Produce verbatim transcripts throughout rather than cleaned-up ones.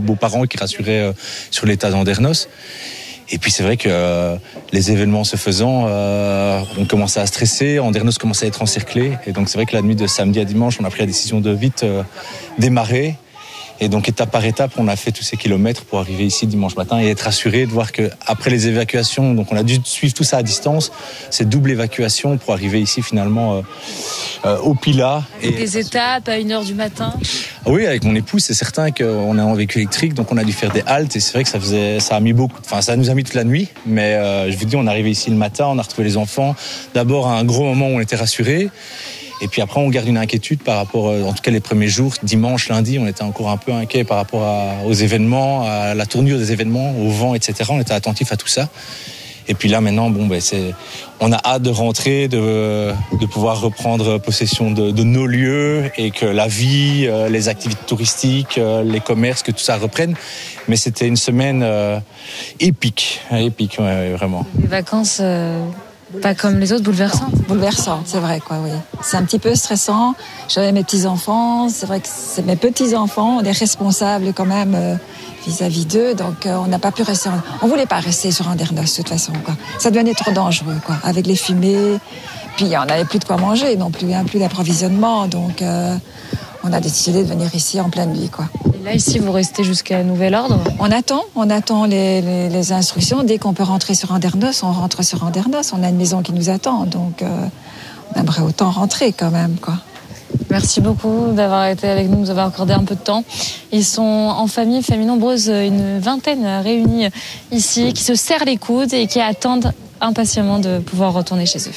beaux-parents qui rassuraient euh, sur l'état d'Andernos. Et puis c'est vrai que euh, les événements se faisant, euh, on commençait à stresser, Andernos commençait à être encerclé. Et donc c'est vrai que la nuit de samedi à dimanche, on a pris la décision de vite euh, démarrer. Et donc étape par étape, on a fait tous ces kilomètres pour arriver ici dimanche matin et être assuré de voir que après les évacuations, donc on a dû suivre tout ça à distance, cette double évacuation pour arriver ici finalement euh, euh, au Pilat. Et des étapes à une heure du matin. Oui, avec mon épouse, c'est certain qu'on a un véhicule électrique, donc on a dû faire des haltes et c'est vrai que ça faisait, ça a mis beaucoup, enfin ça nous a mis toute la nuit, mais euh, je vous dis, on est arrivé ici le matin, on a retrouvé les enfants. D'abord à un gros moment où on était rassurés. Et puis après, on garde une inquiétude par rapport, en tout cas les premiers jours, dimanche, lundi, on était encore un peu inquiets par rapport à, aux événements, à la tournure des événements, au vent, et cetera. On était attentifs à tout ça. Et puis là, maintenant, bon, ben, c'est, on a hâte de rentrer, de, de pouvoir reprendre possession de, de nos lieux et que la vie, les activités touristiques, les commerces, que tout ça reprenne. Mais c'était une semaine euh, épique, épique, ouais, vraiment. Les vacances. Euh... Pas comme les autres, bouleversant. Bouleversant, c'est vrai, quoi, oui. C'est un petit peu stressant. J'avais mes petits-enfants, c'est vrai que c'est mes petits-enfants, on est responsables quand même euh, vis-à-vis d'eux, donc euh, on n'a pas pu rester... En... On voulait pas rester sur Andernos, de toute façon, quoi. Ça devenait trop dangereux, quoi, avec les fumées. Puis on n'avait plus de quoi manger non plus, hein, plus d'approvisionnement, donc euh, on a décidé de venir ici en pleine nuit, quoi. Là, ici, vous restez jusqu'à nouvel ordre ? On attend, on attend les, les, les instructions. Dès qu'on peut rentrer sur Andernos, on rentre sur Andernos. On a une maison qui nous attend, donc euh, on aimerait autant rentrer quand même, quoi. Merci beaucoup d'avoir été avec nous, nous avoir accordé un peu de temps. Ils sont en famille, famille nombreuse, une vingtaine réunis ici, qui se serrent les coudes et qui attendent impatiemment de pouvoir retourner chez eux.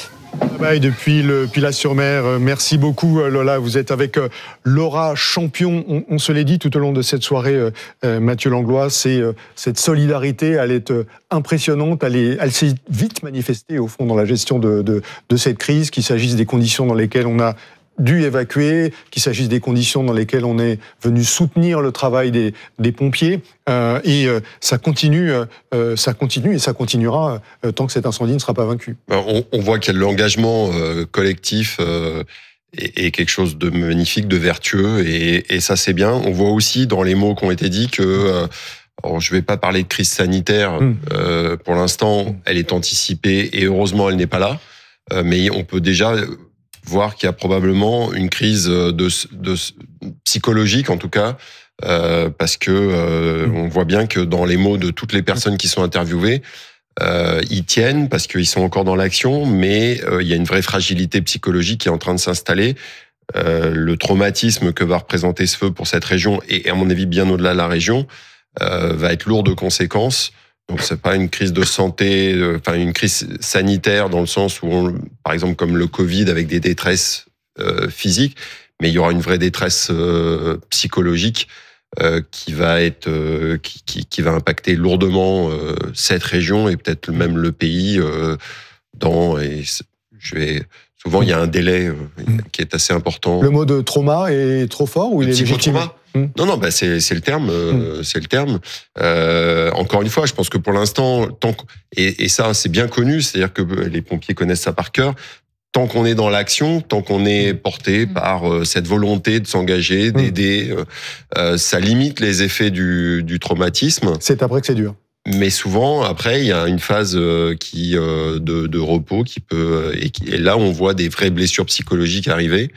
Depuis le Pilat-sur-Mer, merci beaucoup Lola. Vous êtes avec Laura Champion. On, on se l'est dit tout au long de cette soirée, euh, Mathieu Langlois, c'est euh, cette solidarité, elle est euh, impressionnante. Elle, est, elle s'est vite manifestée au fond dans la gestion de, de, de cette crise, qu'il s'agisse des conditions dans lesquelles on a dû évacuer, qu'il s'agisse des conditions dans lesquelles on est venu soutenir le travail des, des pompiers. Euh, et euh, ça continue, euh, ça continue et ça continuera euh, tant que cet incendie ne sera pas vaincu. On, on voit qu'il y a l'engagement euh, collectif euh, est, est quelque chose de magnifique, de vertueux, et, et ça c'est bien. On voit aussi dans les mots qui ont été dits que... Euh, Alors, je ne vais pas parler de crise sanitaire. Mmh. Euh, pour l'instant, elle est anticipée et heureusement, elle n'est pas là. Euh, mais on peut déjà voir qu'il y a probablement une crise de, de psychologique, en tout cas, euh, parce que euh, mmh. on voit bien que dans les mots de toutes les personnes qui sont interviewées, euh, ils tiennent parce qu'ils sont encore dans l'action, mais euh, il y a une vraie fragilité psychologique qui est en train de s'installer. Euh, le traumatisme que va représenter ce feu pour cette région, et à mon avis bien au-delà de la région, Euh, va être lourd de conséquences. Donc c'est pas une crise de santé, enfin euh, une crise sanitaire dans le sens où, on, par exemple comme le Covid avec des détresses euh, physiques, mais il y aura une vraie détresse euh, psychologique euh, qui va être, euh, qui, qui, qui va impacter lourdement euh, cette région et peut-être même le pays. Euh, dans, et je vais souvent il y a un délai euh, qui est assez important. Le mot de trauma est trop fort ou il est légitime ? Non, non, bah c'est c'est le terme, euh, mmh. c'est le terme. Euh, encore une fois, je pense que pour l'instant, tant qu'... et, et ça c'est bien connu, c'est-à-dire que les pompiers connaissent ça par cœur. Tant qu'on est dans l'action, tant qu'on est porté mmh. par euh, cette volonté de s'engager, d'aider, mmh. euh, ça limite les effets du, du traumatisme. C'est après que c'est dur. Mais souvent, après, il y a une phase euh, qui euh, de, de repos qui peut et, qui, et là, on voit des vraies blessures psychologiques arriver.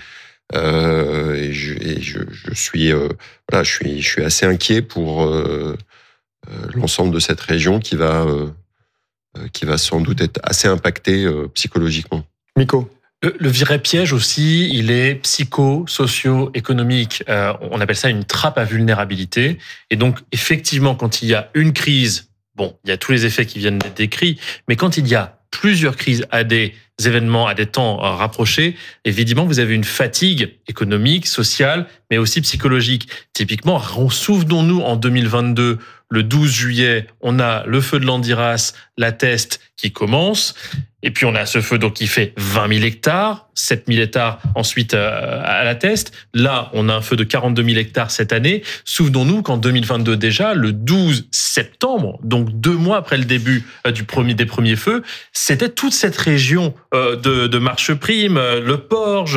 Euh, et je, et je, je suis, euh, voilà, je suis, je suis assez inquiet pour euh, euh, l'ensemble de cette région qui va, euh, qui va sans doute être assez impactée euh, psychologiquement. Miko. Le, le vrai piège aussi, il est psycho, socio, économique. Euh, on appelle ça une trappe à vulnérabilité. Et donc, effectivement, quand il y a une crise, bon, il y a tous les effets qui viennent d'être décrits, mais quand il y a plusieurs crises à des événements, à des temps rapprochés, évidemment, vous avez une fatigue économique, sociale, mais aussi psychologique. Typiquement, souvenons-nous en deux mille vingt-deux, le douze juillet, on a le feu de Landiras, la Teste qui commence. Et puis on a ce feu donc qui fait vingt mille hectares, sept mille hectares ensuite à la Teste. Là, on a un feu de quarante-deux mille hectares cette année. Souvenons-nous qu'en deux mille vingt-deux déjà, le douze septembre, donc deux mois après le début du premier des premiers feux, c'était toute cette région de, de Marcheprime, le Porge,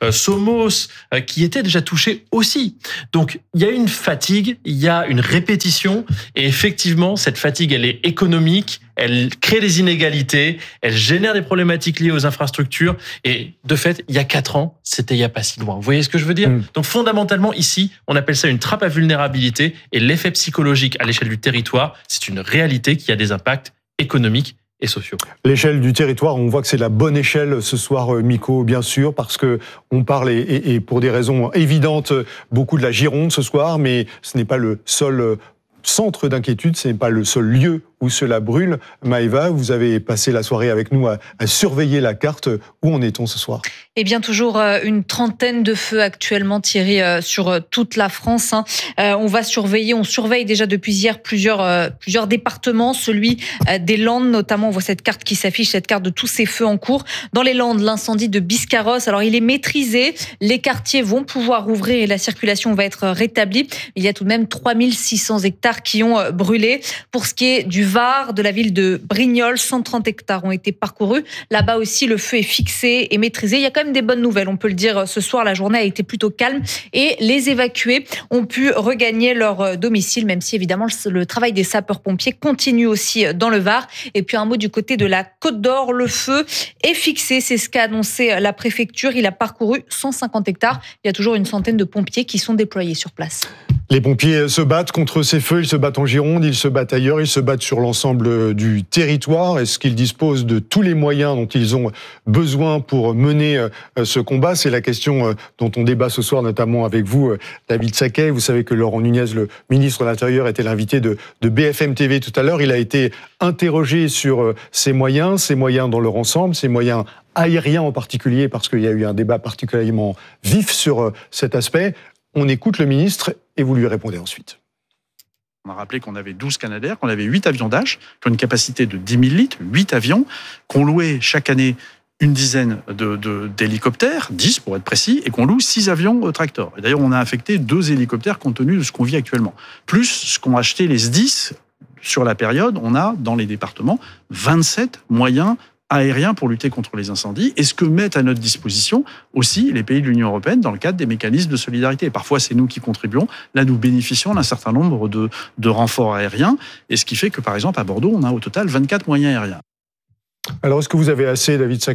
Somos, qui était déjà touchée aussi. Donc il y a une fatigue, il y a une répétition, et effectivement cette fatigue, elle est économique. Elle crée des inégalités, elle génère des problématiques liées aux infrastructures. Et de fait, il y a quatre ans, c'était il n'y a pas si loin. Vous voyez ce que je veux dire ? mmh. Donc fondamentalement, ici, on appelle ça une trappe à vulnérabilité. Et l'effet psychologique à l'échelle du territoire, c'est une réalité qui a des impacts économiques et sociaux. L'échelle du territoire, on voit que c'est la bonne échelle ce soir, Miko, bien sûr, parce que on parle, et, et pour des raisons évidentes, beaucoup de la Gironde ce soir, mais ce n'est pas le seul centre d'inquiétude, ce n'est pas le seul lieu où cela brûle. Maëva, vous avez passé la soirée avec nous à, à surveiller la carte. Où en est-on ce soir ? Eh bien, toujours une trentaine de feux actuellement, Thierry, sur toute la France. On va surveiller, on surveille déjà depuis hier plusieurs, plusieurs départements, celui des Landes notamment. On voit cette carte qui s'affiche, cette carte de tous ces feux en cours. Dans les Landes, l'incendie de Biscarrosse, alors il est maîtrisé, les quartiers vont pouvoir ouvrir et la circulation va être rétablie. Il y a tout de même trois mille six cents hectares qui ont brûlé. Pour ce qui est du Var, de la ville de Brignoles, cent trente hectares ont été parcourus. Là-bas aussi, le feu est fixé et maîtrisé. Il y a quand même des bonnes nouvelles, on peut le dire. Ce soir, la journée a été plutôt calme et les évacués ont pu regagner leur domicile, même si évidemment le travail des sapeurs-pompiers continue aussi dans le Var. Et puis un mot du côté de la Côte d'Or, le feu est fixé, c'est ce qu'a annoncé la préfecture. Il a parcouru cent cinquante hectares. Il y a toujours une centaine de pompiers qui sont déployés sur place. Les pompiers se battent contre ces feux, ils se battent en Gironde, ils se battent ailleurs, ils se battent sur l'ensemble du territoire. Est-ce qu'ils disposent de tous les moyens dont ils ont besoin pour mener ce combat ? C'est la question dont on débat ce soir, notamment avec vous, David Saquet. Vous savez que Laurent Nunez, le ministre de l'Intérieur, était l'invité de, de B F M T V tout à l'heure. Il a été interrogé sur ces moyens, ces moyens dans leur ensemble, ces moyens aériens en particulier, parce qu'il y a eu un débat particulièrement vif sur cet aspect. On écoute le ministre et vous lui répondez ensuite. On a rappelé qu'on avait douze Canadair, qu'on avait huit avions Dash, qui ont une capacité de dix mille litres, huit avions, qu'on louait chaque année une dizaine de, de, d'hélicoptères, dix pour être précis, et qu'on loue six avions Tractor. Et d'ailleurs, on a affecté deux hélicoptères compte tenu de ce qu'on vit actuellement. Plus ce qu'ont acheté les S D I S sur la période, on a dans les départements vingt-sept moyens aériens pour lutter contre les incendies, et ce que mettent à notre disposition aussi les pays de l'Union européenne dans le cadre des mécanismes de solidarité. Et parfois, c'est nous qui contribuons. Là, nous bénéficions d'un certain nombre de, de renforts aériens, et ce qui fait que, par exemple, à Bordeaux, on a au total vingt-quatre moyens aériens. Alors, est-ce que vous avez assez, David Saquet ?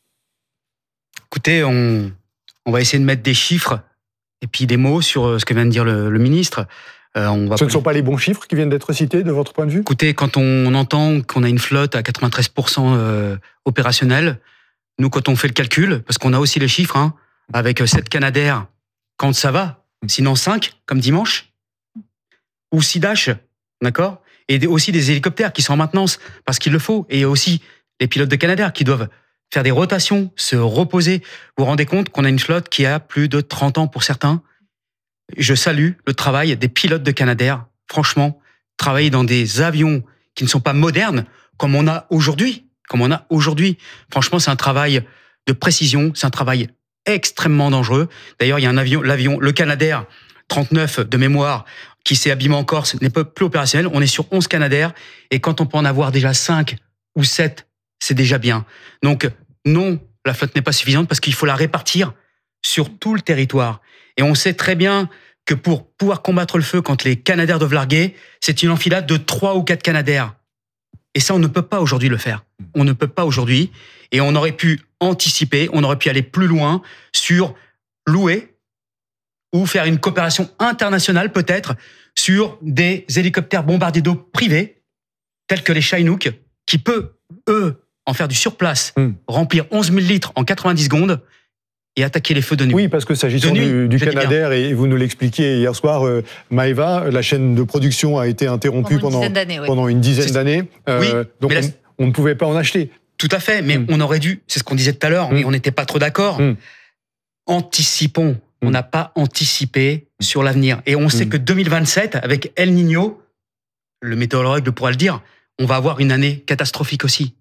Écoutez, on, on va essayer de mettre des chiffres et puis des mots sur ce que vient de dire le, le ministre. Euh, on va ce ne sont pas les bons chiffres qui viennent d'être cités, de votre point de vue ? Écoutez, quand on entend qu'on a une flotte à quatre-vingt-treize pour cent euh, opérationnelle, nous, quand on fait le calcul, parce qu'on a aussi les chiffres, hein, avec sept Canadair, quand ça va, sinon cinq, comme dimanche, ou six Dash, d'accord ? Et aussi des hélicoptères qui sont en maintenance, parce qu'il le faut. Et aussi les pilotes de Canadair qui doivent faire des rotations, se reposer. Vous vous rendez compte qu'on a une flotte qui a plus de trente ans pour certains ? Je salue le travail des pilotes de Canadair. Franchement, travailler dans des avions qui ne sont pas modernes, comme on a aujourd'hui, comme on a aujourd'hui. Franchement, c'est un travail de précision, c'est un travail extrêmement dangereux. D'ailleurs, il y a un avion, l'avion, le Canadair trente-neuf de mémoire, qui s'est abîmé en Corse, n'est pas plus opérationnel. On est sur onze Canadair, et quand on peut en avoir déjà cinq ou sept, c'est déjà bien. Donc, non, la flotte n'est pas suffisante parce qu'il faut la répartir sur tout le territoire. Et on sait très bien que pour pouvoir combattre le feu, quand les Canadair doivent larguer, c'est une enfilade de trois ou quatre Canadair. Et ça, on ne peut pas aujourd'hui le faire. On ne peut pas aujourd'hui. Et on aurait pu anticiper, on aurait pu aller plus loin sur louer ou faire une coopération internationale peut-être sur des hélicoptères bombardiers d'eau privés, tels que les Chinook, qui peut, eux, en faire du surplace, mmh. remplir onze mille litres en quatre-vingt-dix secondes, et attaquer les feux de nuit. Oui, parce que s'agissant nuit, du, du Canadair, et vous nous l'expliquiez hier soir, euh, Maëva, la chaîne de production a été interrompue pendant, pendant, oui. pendant une dizaine d'années. Euh, oui, donc on, la... on ne pouvait pas en acheter. Tout à fait, mais mmh. on aurait dû, c'est ce qu'on disait tout à l'heure, mmh. mais on n'était pas trop d'accord. Mmh. Anticipons. Mmh. On n'a pas anticipé sur l'avenir. Et on sait mmh. que deux mille vingt-sept, avec El Niño, le météorologue pourra le dire, on va avoir une année catastrophique aussi.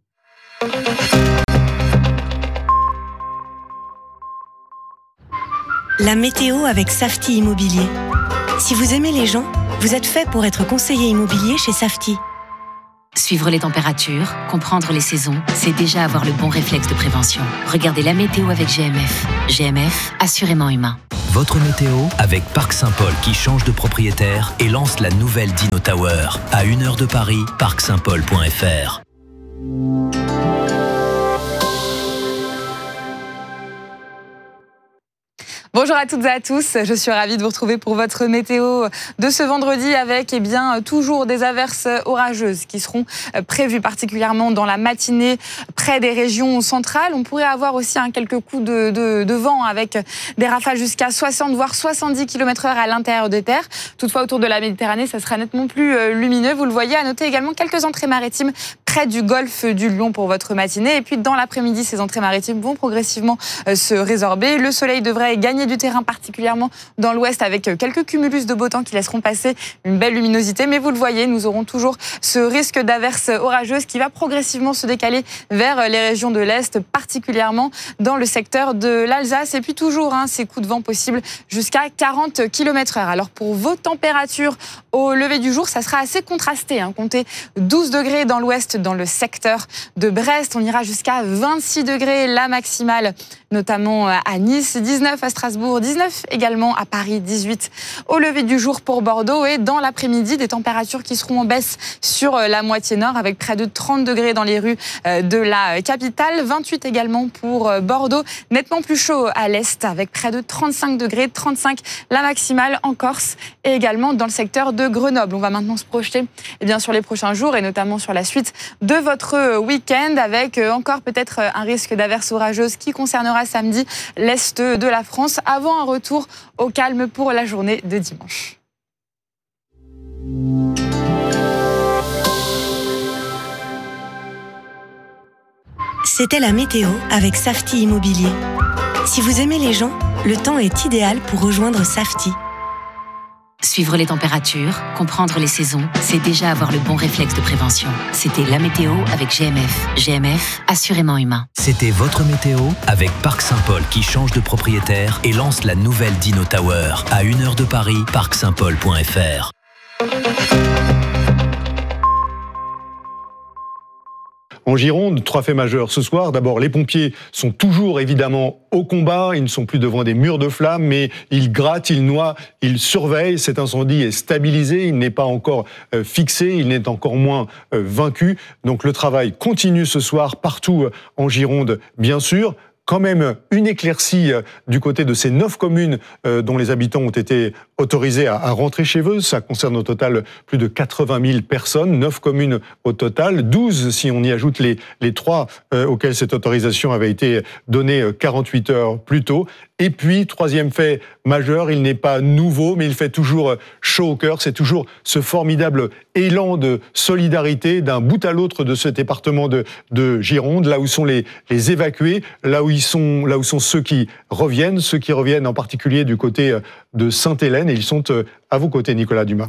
La météo avec Safety Immobilier. Si vous aimez les gens, vous êtes fait pour être conseiller immobilier chez Safety. Suivre les températures, comprendre les saisons, c'est déjà avoir le bon réflexe de prévention. Regardez la météo avec G M F. G M F, assurément humain. Votre météo avec Parc Saint-Paul qui change de propriétaire et lance la nouvelle Dino Tower. À une heure de Paris, parc saint paul point f r. Bonjour à toutes et à tous, je suis ravie de vous retrouver pour votre météo de ce vendredi avec eh bien, toujours des averses orageuses qui seront prévues particulièrement dans la matinée près des régions centrales. On pourrait avoir aussi hein, quelques coups de, de, de vent avec des rafales jusqu'à soixante voire soixante-dix kilomètres heure à l'intérieur des terres. Toutefois autour de la Méditerranée, ça sera nettement plus lumineux. Vous le voyez, à noter également quelques entrées maritimes près du golfe du Lion pour votre matinée. Et puis dans l'après-midi, ces entrées maritimes vont progressivement se résorber. Le soleil devrait gagner du terrain, particulièrement dans l'ouest, avec quelques cumulus de beau temps qui laisseront passer une belle luminosité. Mais vous le voyez, nous aurons toujours ce risque d'averses orageuses qui va progressivement se décaler vers les régions de l'Est, particulièrement dans le secteur de l'Alsace. Et puis toujours hein, ces coups de vent possibles jusqu'à quarante kilomètres heure. Alors pour vos températures au lever du jour, ça sera assez contrasté. Hein. Comptez douze degrés dans l'ouest, dans le secteur de Brest. On ira jusqu'à vingt-six degrés la maximale, notamment à Nice, dix-neuf à Strasbourg, dix-neuf également à Paris, dix-huit au lever du jour pour Bordeaux. Et dans l'après-midi, des températures qui seront en baisse sur la moitié nord avec près de trente degrés dans les rues de la capitale, vingt-huit également pour Bordeaux, nettement plus chaud à l'est avec près de trente-cinq degrés, trente-cinq la maximale en Corse et également dans le secteur de Grenoble. On va maintenant se projeter eh bien, sur les prochains jours et notamment sur la suite de votre week-end avec encore peut-être un risque d'averses orageuses qui concernera samedi l'est de la France avant un retour au calme pour la journée de dimanche. C'était la météo avec Safety Immobilier. Si vous aimez les gens, le temps est idéal pour rejoindre Safety. Suivre les températures, comprendre les saisons, c'est déjà avoir le bon réflexe de prévention. C'était la météo avec G M F. G M F, assurément humain. C'était votre météo avec Parc Saint-Paul qui change de propriétaire et lance la nouvelle Dino Tower. À une heure de Paris, parc saint paul point f r. En Gironde, trois faits majeurs ce soir. D'abord, les pompiers sont toujours évidemment au combat. Ils ne sont plus devant des murs de flammes, mais ils grattent, ils noient, ils surveillent. Cet incendie est stabilisé, il n'est pas encore euh, fixé, il n'est encore moins euh, vaincu. Donc le travail continue ce soir partout en Gironde, bien sûr. Quand même une éclaircie du côté de ces neuf communes euh, dont les habitants ont été autorisés à, à rentrer chez eux. Ça concerne au total plus de quatre-vingt mille personnes, neuf communes au total, douze si on y ajoute les, les trois euh, auxquelles cette autorisation avait été donnée quarante-huit heures plus tôt. Et puis, troisième fait majeur, il n'est pas nouveau, mais il fait toujours chaud au cœur. C'est toujours ce formidable élan de solidarité d'un bout à l'autre de ce département de, de Gironde, là où sont les, les évacués, là où ils sont, là où sont ceux qui reviennent, ceux qui reviennent en particulier du côté de Sainte-Hélène. Et ils sont à vos côtés, Nicolas Dumas.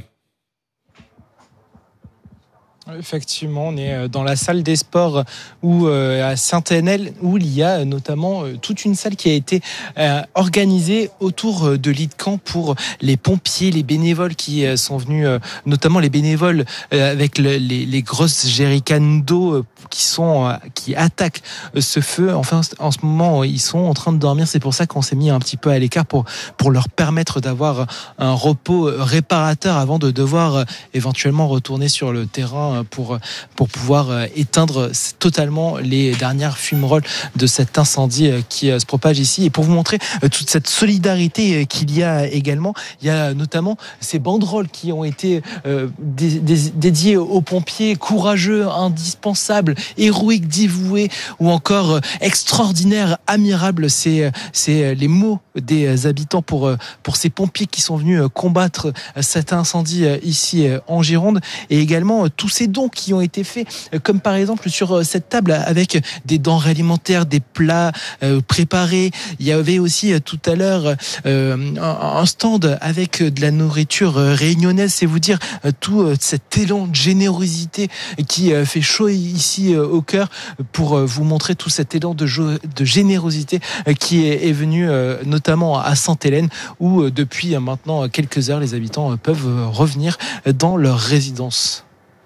Effectivement, on est dans la salle des sports où, euh, à Sainte-Hélène, où il y a notamment euh, toute une salle qui a été euh, organisée autour de lits de camp pour les pompiers, les bénévoles qui euh, sont venus, euh, notamment les bénévoles euh, avec le, les, les grosses jerrycans d'eau euh, qui sont euh, qui attaquent euh, ce feu. Enfin, en ce moment, ils sont en train de dormir. C'est pour ça qu'on s'est mis un petit peu à l'écart pour pour leur permettre d'avoir un repos réparateur avant de devoir euh, éventuellement retourner sur le terrain pour, pour pouvoir éteindre totalement les dernières fumerolles de cet incendie qui se propage ici. Et pour vous montrer toute cette solidarité qu'il y a également, il y a notamment ces banderoles qui ont été dédiées aux pompiers courageux, indispensables, héroïques, dévoués ou encore extraordinaires, admirables. C'est, c'est les mots des habitants pour, pour ces pompiers qui sont venus combattre cet incendie ici en Gironde. Et également tous ces ces dons qui ont été faits, comme par exemple sur cette table avec des denrées alimentaires, des plats euh, préparés. Il y avait aussi euh, tout à l'heure euh, un stand avec de la nourriture euh, réunionnaise. C'est vous dire euh, tout euh, cet élan de générosité qui euh, fait chaud ici euh, au cœur pour euh, vous montrer tout cet élan de, jo- de générosité euh, qui est, est venu euh, notamment à Sainte-Hélène où euh, depuis euh, maintenant quelques heures les habitants euh, peuvent euh, revenir dans leur résidence.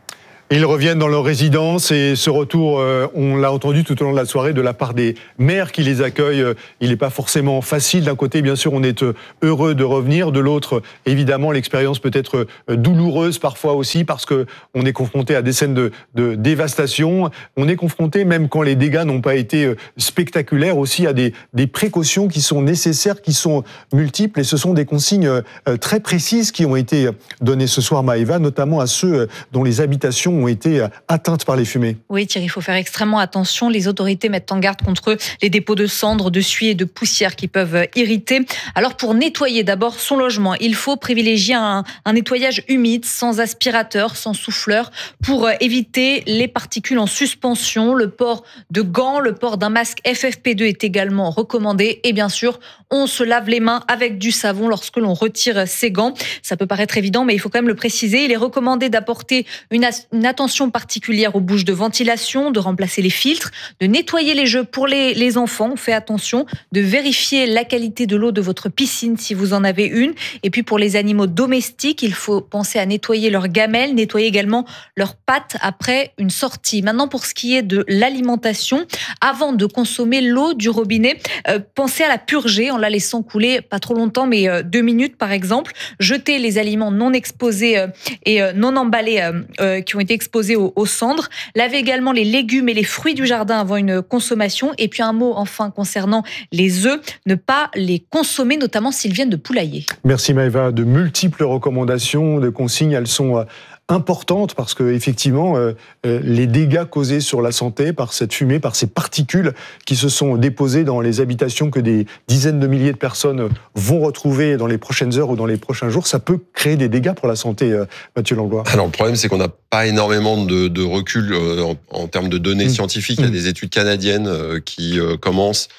Ils reviennent dans leur résidence et ce retour, euh, on l'a entendu tout au long de la soirée de la part des maires qui les accueillent. Euh, il n'est pas forcément facile. D'un côté, bien sûr, on est euh, heureux de revenir. De l'autre, évidemment, l'expérience peut être euh, douloureuse parfois aussi parce que on est confronté à des scènes de, de dévastation. On est confronté, même quand les dégâts n'ont pas été euh, spectaculaires, aussi à des, des précautions qui sont nécessaires, qui sont multiples. Et ce sont des consignes euh, très précises qui ont été données ce soir, Maëva, notamment à ceux euh, dont les habitations ont été atteintes par les fumées. Oui, Thierry, il faut faire extrêmement attention. Les autorités mettent en garde contre les dépôts de cendres, de suie et de poussière qui peuvent irriter. Alors, pour nettoyer d'abord son logement, il faut privilégier un, un nettoyage humide, sans aspirateur, sans souffleur, pour éviter les particules en suspension. Le port de gants, le port d'un masque F F P deux est également recommandé. Et bien sûr, on se lave les mains avec du savon lorsque l'on retire ses gants. Ça peut paraître évident, mais il faut quand même le préciser. Il est recommandé d'apporter une, une attention particulière aux bouches de ventilation, de remplacer les filtres, de nettoyer les jeux pour les, les enfants. On fait attention, de vérifier la qualité de l'eau de votre piscine si vous en avez une. Et puis pour les animaux domestiques, il faut penser à nettoyer leurs gamelles, nettoyer également leurs pattes après une sortie. Maintenant, pour ce qui est de l'alimentation, avant de consommer l'eau du robinet, euh, pensez à la purger en la laissant couler pas trop longtemps, mais euh, deux minutes par exemple. Jetez les aliments non exposés euh, et euh, non emballés euh, euh, qui ont été exposés aux, aux cendres. Lavez également les légumes et les fruits du jardin avant une consommation. Et puis un mot enfin concernant les œufs, ne pas les consommer, notamment s'ils viennent de poulailler. Merci Maëva. De multiples recommandations, de consignes, elles sont importantes parce que effectivement euh, les dégâts causés sur la santé par cette fumée, par ces particules qui se sont déposées dans les habitations que des dizaines de milliers de personnes vont retrouver dans les prochaines heures ou dans les prochains jours, ça peut créer des dégâts pour la santé, euh, Mathieu Langlois. Alors le problème, c'est qu'on n'a pas énormément de, de recul euh, en, en termes de données mmh. scientifiques. Il y a des études canadiennes euh, qui euh, commencent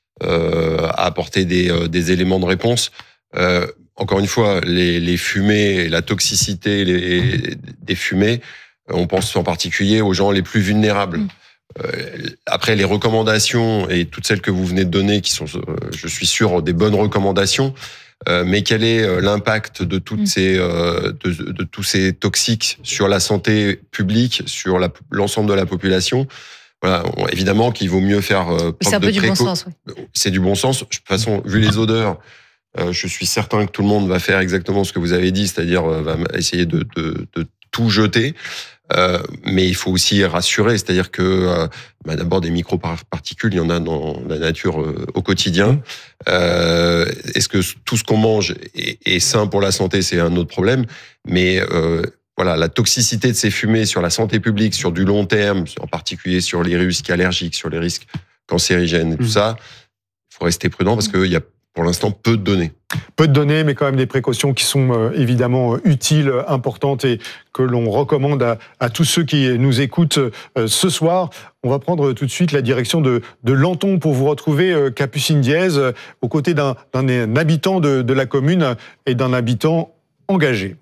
euh, à apporter des, euh, des éléments de réponse. Euh, Encore une fois, les, les fumées et la toxicité les, des fumées, on pense en particulier aux gens les plus vulnérables. Mmh. Euh, après, les recommandations et toutes celles que vous venez de donner, qui sont, euh, je suis sûr, des bonnes recommandations, euh, mais quel est l'impact de toutes mmh. ces, euh, de, de tous ces toxiques sur la santé publique, sur la, l'ensemble de la population? Voilà, évidemment qu'il vaut mieux faire euh, preuve c'est un de peu du préco- bon sens. Oui. C'est du bon sens. De toute façon, vu les odeurs. Euh, je suis certain que tout le monde va faire exactement ce que vous avez dit, c'est-à-dire euh, va essayer de, de, de tout jeter. Euh, mais il faut aussi rassurer, c'est-à-dire que euh, bah, d'abord des micro-particules, il y en a dans la nature euh, au quotidien. Euh, est-ce que tout ce qu'on mange est, est sain pour la santé, c'est un autre problème. Mais euh, voilà, la toxicité de ces fumées sur la santé publique, sur du long terme, en particulier sur les risques allergiques, sur les risques cancérigènes et tout mmh. ça, il faut rester prudent parce qu'il y a pour l'instant, peu de données. Peu de données, mais quand même des précautions qui sont euh, évidemment utiles, importantes et que l'on recommande à, à tous ceux qui nous écoutent euh, ce soir. On va prendre tout de suite la direction de, de Lenton pour vous retrouver, euh, Capucine Diez, euh, aux côtés d'un, d'un habitant de, de la commune et d'un habitant engagé.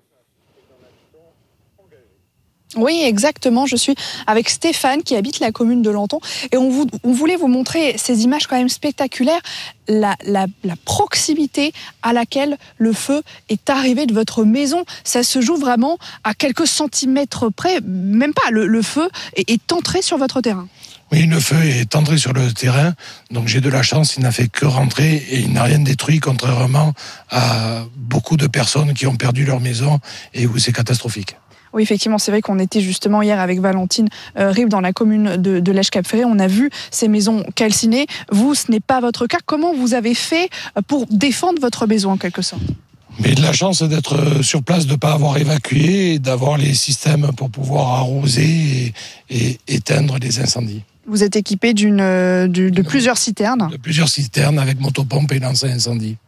Oui, exactement. Je suis avec Stéphane qui habite la commune de Lenton et on, vous, on voulait vous montrer ces images quand même spectaculaires, la, la, la proximité à laquelle le feu est arrivé de votre maison. Ça se joue vraiment à quelques centimètres près, même pas. Le, le feu est, est entré sur votre terrain. Oui, le feu est entré sur le terrain, donc j'ai de la chance, il n'a fait que rentrer et il n'a rien détruit, contrairement à beaucoup de personnes qui ont perdu leur maison et où c'est catastrophique. Oui, effectivement, c'est vrai qu'on était justement hier avec Valentine euh, Ribes dans la commune de, de Lèche-Cap-Ferré. On a vu ces maisons calcinées. Vous, ce n'est pas votre cas. Comment vous avez fait pour défendre votre maison en quelque sorte ? Mais de la chance d'être sur place, de ne pas avoir évacué et d'avoir les systèmes pour pouvoir arroser et, et éteindre les incendies. Vous êtes équipé d'une, de, de plusieurs citernes ? De plusieurs citernes avec motopompe et lance à incendie.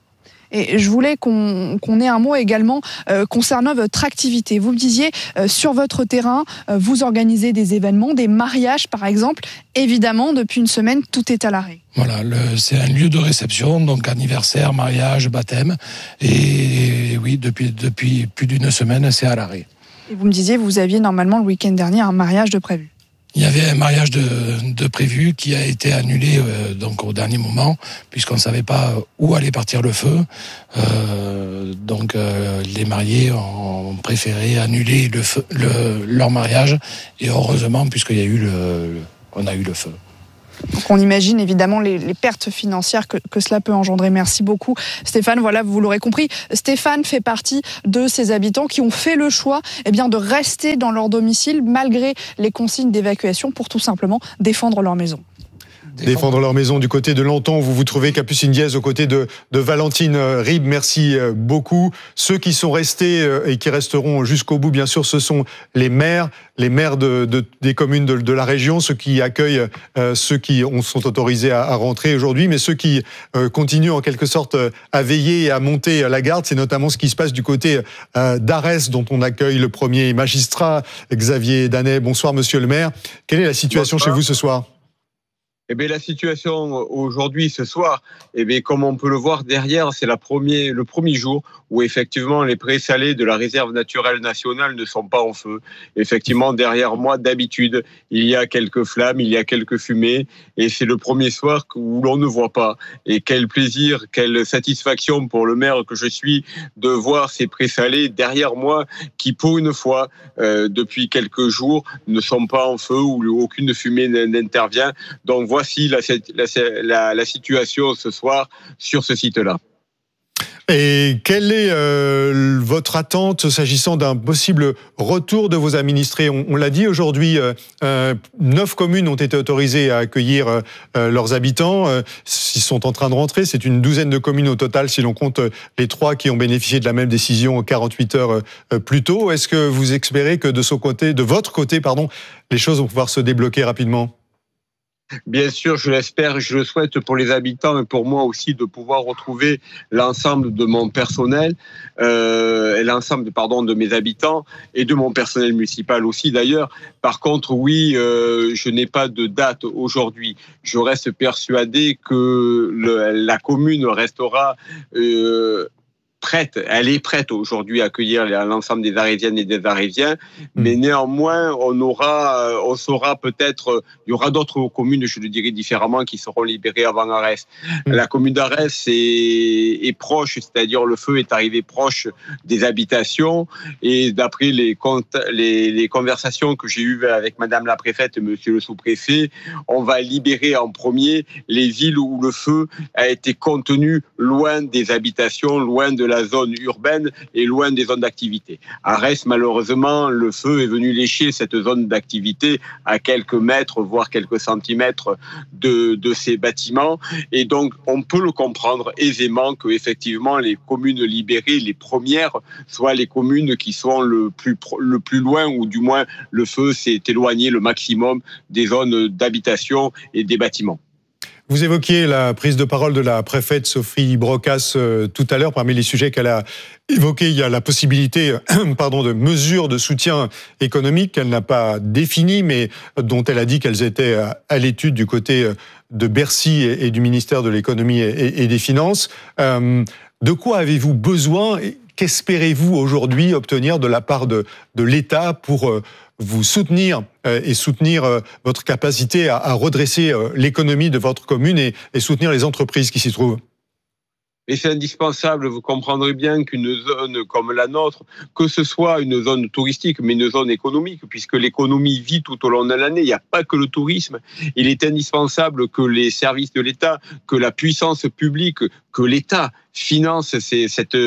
Et je voulais qu'on qu'on ait un mot également euh, concernant votre activité. Vous me disiez, euh, sur votre terrain, euh, vous organisez des événements, des mariages par exemple. Évidemment, depuis une semaine, tout est à l'arrêt. Voilà, le, c'est un lieu de réception, donc anniversaire, mariage, baptême. Et, et oui, depuis, depuis plus d'une semaine, c'est à l'arrêt. Et vous me disiez, vous aviez normalement le week-end dernier un mariage de prévu. Il y avait un mariage de, de prévu qui a été annulé euh, donc au dernier moment, puisqu'on ne savait pas où allait partir le feu. Euh, donc euh, les mariés ont préféré annuler le feu, le, leur mariage, et heureusement, puisqu'il y a eu le, le, on a eu le feu. Donc on imagine évidemment les, les pertes financières que, que cela peut engendrer. Merci beaucoup Stéphane. Voilà, vous l'aurez compris, Stéphane fait partie de ces habitants qui ont fait le choix eh bien, de rester dans leur domicile malgré les consignes d'évacuation pour tout simplement défendre leur maison. Défendre leur maison du côté de Lenton. Vous vous trouvez Capucine Diez aux côtés de, de Valentine Ribes. Merci beaucoup. Ceux qui sont restés et qui resteront jusqu'au bout, bien sûr, ce sont les maires, les maires de, de, des communes de, de la région, ceux qui accueillent euh, ceux qui ont, sont autorisés à, à rentrer aujourd'hui, mais ceux qui euh, continuent en quelque sorte à veiller et à monter la garde. C'est notamment ce qui se passe du côté euh, d'Arès, dont on accueille le premier magistrat, Xavier Danet. Bonsoir, monsieur le maire. Quelle est la situation Bonsoir. Chez vous ce soir ? Eh bien, la situation aujourd'hui, ce soir, eh bien, comme on peut le voir derrière, c'est la premier, le premier jour où effectivement les présalés de la réserve naturelle nationale ne sont pas en feu. Effectivement, derrière moi, d'habitude, il y a quelques flammes, il y a quelques fumées, et c'est le premier soir où l'on ne voit pas. Et quel plaisir, quelle satisfaction pour le maire que je suis de voir ces présalés derrière moi qui, pour une fois, euh, depuis quelques jours, ne sont pas en feu où aucune fumée n'intervient. Donc voici la, la, la, la situation ce soir sur ce site-là. Et quelle est euh, votre attente s'agissant d'un possible retour de vos administrés ? On, on l'a dit aujourd'hui, euh, euh, neuf communes ont été autorisées à accueillir euh, leurs habitants. Euh, ils sont en train de rentrer. C'est une douzaine de communes au total, si l'on compte les trois qui ont bénéficié de la même décision quarante-huit heures euh, plus tôt. Est-ce que vous espérez que de son côté, de votre côté, pardon, les choses vont pouvoir se débloquer rapidement ? Bien sûr, je l'espère, je le souhaite pour les habitants et pour moi aussi de pouvoir retrouver l'ensemble de mon personnel, euh, et l'ensemble, pardon, de mes habitants et de mon personnel municipal aussi d'ailleurs. Par contre, oui, euh, je n'ai pas de date aujourd'hui. Je reste persuadé que le, la commune restera euh, prête, elle est prête aujourd'hui à accueillir l'ensemble des Arésiennes et des Arésiens, mais néanmoins, on aura, on saura peut-être, il y aura d'autres communes, je le dirais différemment, qui seront libérées avant Arès. Mmh. La commune d'Arès est, est proche, c'est-à-dire le feu est arrivé proche des habitations, et d'après les, les, les conversations que j'ai eues avec Madame la préfète et Monsieur le sous-préfet, on va libérer en premier les villes où le feu a été contenu loin des habitations, loin de la zone urbaine et loin des zones d'activité. À Arès, malheureusement, le feu est venu lécher cette zone d'activité à quelques mètres, voire quelques centimètres de, de ces bâtiments. Et donc, on peut le comprendre aisément que, effectivement, les communes libérées, les premières, soient les communes qui sont le plus, le plus loin, ou du moins, le feu s'est éloigné le maximum des zones d'habitation et des bâtiments. Vous évoquiez la prise de parole de la préfète Sophie Brocas euh, tout à l'heure. Parmi les sujets qu'elle a évoqués, il y a la possibilité euh, pardon, de mesures de soutien économique qu'elle n'a pas définies, mais dont elle a dit qu'elles étaient à, à l'étude du côté de Bercy et, et du ministère de l'économie et, et des finances. Euh, de quoi avez-vous besoin et qu'espérez-vous aujourd'hui obtenir de la part de, de l'État pour euh, vous soutenir euh, et soutenir euh, votre capacité à, à redresser euh, l'économie de votre commune et, et soutenir les entreprises qui s'y trouvent ? Et c'est indispensable, vous comprendrez bien qu'une zone comme la nôtre, que ce soit une zone touristique, mais une zone économique, puisque l'économie vit tout au long de l'année, il n'y a pas que le tourisme. Il est indispensable que les services de l'État, que la puissance publique, que l'État finance ces, cette,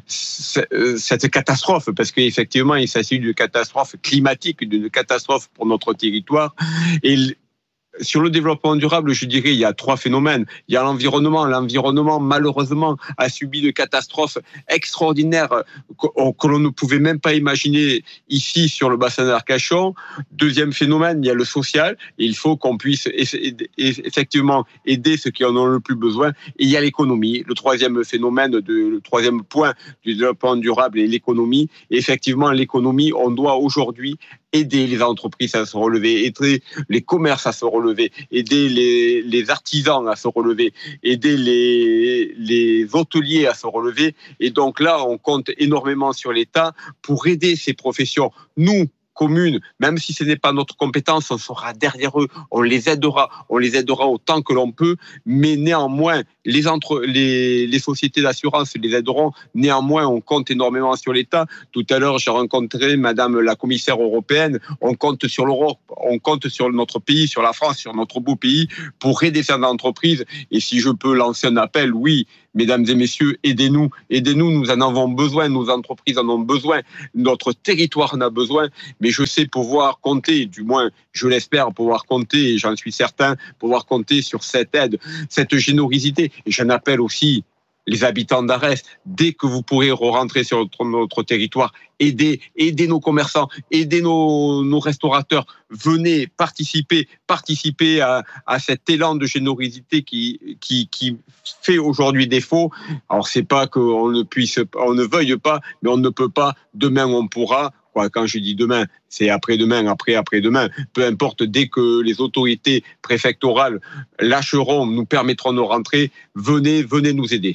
cette catastrophe, parce qu'effectivement, il s'agit d'une catastrophe climatique, d'une catastrophe pour notre territoire. Et sur le développement durable, je dirais, il y a trois phénomènes. Il y a l'environnement. L'environnement, malheureusement, a subi une catastrophe extraordinaire que, que l'on ne pouvait même pas imaginer ici sur le bassin d'Arcachon. Deuxième phénomène, il y a le social. Il faut qu'on puisse effectivement aider ceux qui en ont le plus besoin. Et il y a l'économie. Le troisième phénomène, de, le troisième point du développement durable est l'économie. Et effectivement, l'économie, on doit aujourd'hui aider les entreprises à se relever, aider les commerces à se relever, aider les, les artisans à se relever, aider les, les hôteliers à se relever. Et donc là, on compte énormément sur l'État pour aider ces professions. Nous, communes, même si ce n'est pas notre compétence, on sera derrière eux, on les aidera, on les aidera autant que l'on peut, mais néanmoins, les, entre, les, les sociétés d'assurance les aideront, néanmoins, on compte énormément sur l'État. Tout à l'heure, j'ai rencontré Madame la commissaire européenne, on compte sur l'Europe, on compte sur notre pays, sur la France, sur notre beau pays, pour aider ces entreprises, et si je peux lancer un appel, oui, mesdames et messieurs, aidez-nous, aidez-nous, nous en avons besoin, nos entreprises en ont besoin, notre territoire en a besoin, mais je sais pouvoir compter, du moins je l'espère pouvoir compter, et j'en suis certain, pouvoir compter sur cette aide, cette générosité. Et j'en appelle aussi les habitants d'Arès, dès que vous pourrez rentrer sur notre, notre territoire, aidez, aidez nos commerçants, aidez nos, nos restaurateurs, venez participer, participer à, à cet élan de générosité qui, qui, qui fait aujourd'hui défaut. Alors c'est pas qu'on ne puisse, on ne veuille pas, mais on ne peut pas. Demain on pourra. Quand je dis demain, c'est après-demain, après, après-demain. Peu importe, dès que les autorités préfectorales lâcheront, nous permettront de rentrer, venez, venez nous aider.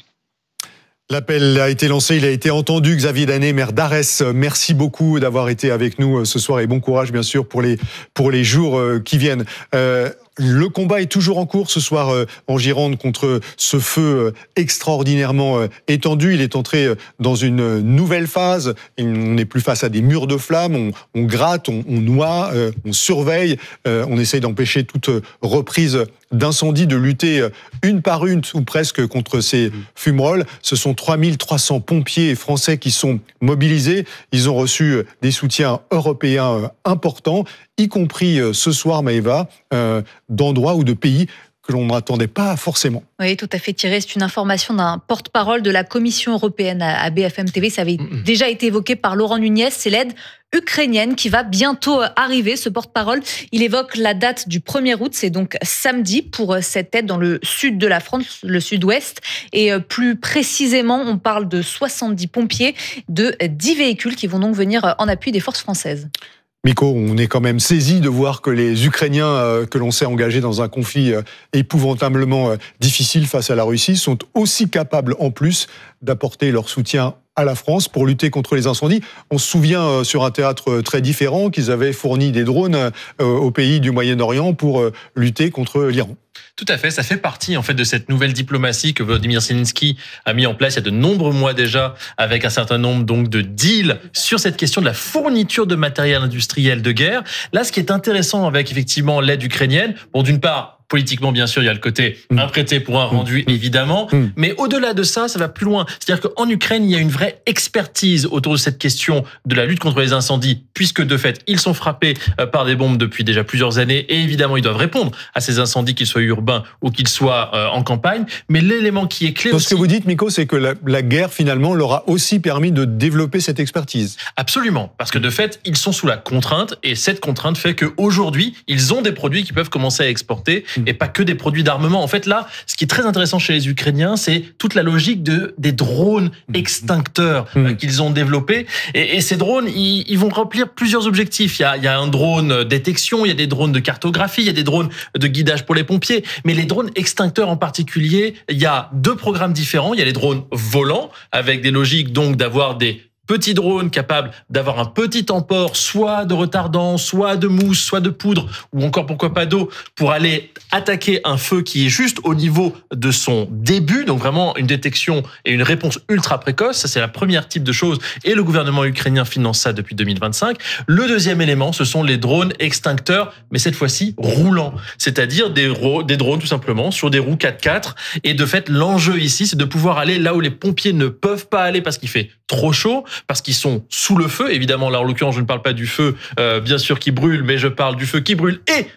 L'appel a été lancé, il a été entendu. Xavier Danet, maire d'Arès, merci beaucoup d'avoir été avec nous ce soir et bon courage bien sûr pour les, pour les jours qui viennent. Euh, Le combat est toujours en cours ce soir en Gironde contre ce feu extraordinairement étendu. Il est entré dans une nouvelle phase. On n'est plus face à des murs de flammes. On, on gratte, on, on noie, on surveille. On essaye d'empêcher toute reprise d'incendie, de lutter une par une ou presque contre ces fumerolles. Ce sont trois mille trois cents pompiers français qui sont mobilisés. Ils ont reçu des soutiens européens importants, y compris ce soir, Maëva, euh, d'endroits ou de pays que l'on n'attendait pas forcément. Oui, tout à fait, Thierry. C'est une information d'un porte-parole de la Commission européenne à B F M T V. Ça avait mmh. déjà été évoqué par Laurent Nunez. C'est l'aide ukrainienne qui va bientôt arriver. Ce porte-parole, il évoque la date du premier août. C'est donc samedi pour cette aide dans le sud de la France, le sud-ouest. Et plus précisément, on parle de soixante-dix pompiers, de dix véhicules qui vont donc venir en appui des forces françaises. Miko, on est quand même saisi de voir que les Ukrainiens euh, que l'on sait engagés dans un conflit euh, épouvantablement euh, difficile face à la Russie sont aussi capables en plus d'apporter leur soutien à la France pour lutter contre les incendies. On se souvient euh, sur un théâtre très différent qu'ils avaient fourni des drones euh, au pays du Moyen-Orient pour euh, lutter contre l'Iran. Tout à fait, ça fait partie en fait de cette nouvelle diplomatie que Volodymyr Zelensky a mis en place il y a de nombreux mois déjà, avec un certain nombre donc de deals sur cette question de la fourniture de matériel industriel de guerre. Là, ce qui est intéressant avec effectivement l'aide ukrainienne, bon, d'une part, politiquement, bien sûr, il y a le côté un prêté pour un rendu, évidemment. Mm. Mais au-delà de ça, ça va plus loin. C'est-à-dire qu'en Ukraine, il y a une vraie expertise autour de cette question de la lutte contre les incendies, puisque de fait, ils sont frappés par des bombes depuis déjà plusieurs années. Et évidemment, ils doivent répondre à ces incendies, qu'ils soient urbains ou qu'ils soient en campagne. Mais l'élément qui est clé Donc, aussi... ce que vous dites, Miko, c'est que la, la guerre, finalement, leur a aussi permis de développer cette expertise. Absolument. Parce que de fait, ils sont sous la contrainte. Et cette contrainte fait qu'aujourd'hui, ils ont des produits qui peuvent commencer à exporter. Et pas que des produits d'armement. En fait, là, ce qui est très intéressant chez les Ukrainiens, c'est toute la logique de, des drones extincteurs mmh. euh, qu'ils ont développés. Et, et ces drones, ils, ils vont remplir plusieurs objectifs. Il y, a, il y a un drone détection, il y a des drones de cartographie, il y a des drones de guidage pour les pompiers. Mais les drones extincteurs en particulier, il y a deux programmes différents. Il y a les drones volants, avec des logiques donc d'avoir des petits drones capables d'avoir un petit emport, soit de retardant, soit de mousse, soit de poudre, ou encore pourquoi pas d'eau, pour aller attaquer un feu qui est juste au niveau de son début, donc vraiment une détection et une réponse ultra précoce. Ça, c'est la première type de chose, et le gouvernement ukrainien finance ça depuis deux mille vingt-cinq. Le deuxième élément, ce sont les drones extincteurs, mais cette fois-ci roulants, c'est-à-dire des, des drones tout simplement sur des roues quatre quatre, et de fait, l'enjeu ici, c'est de pouvoir aller là où les pompiers ne peuvent pas aller parce qu'il fait trop chaud, parce qu'ils sont sous le feu. Évidemment, là, en l'occurrence, je ne parle pas du feu, euh, bien sûr, qui brûle, mais je parle du feu qui brûle et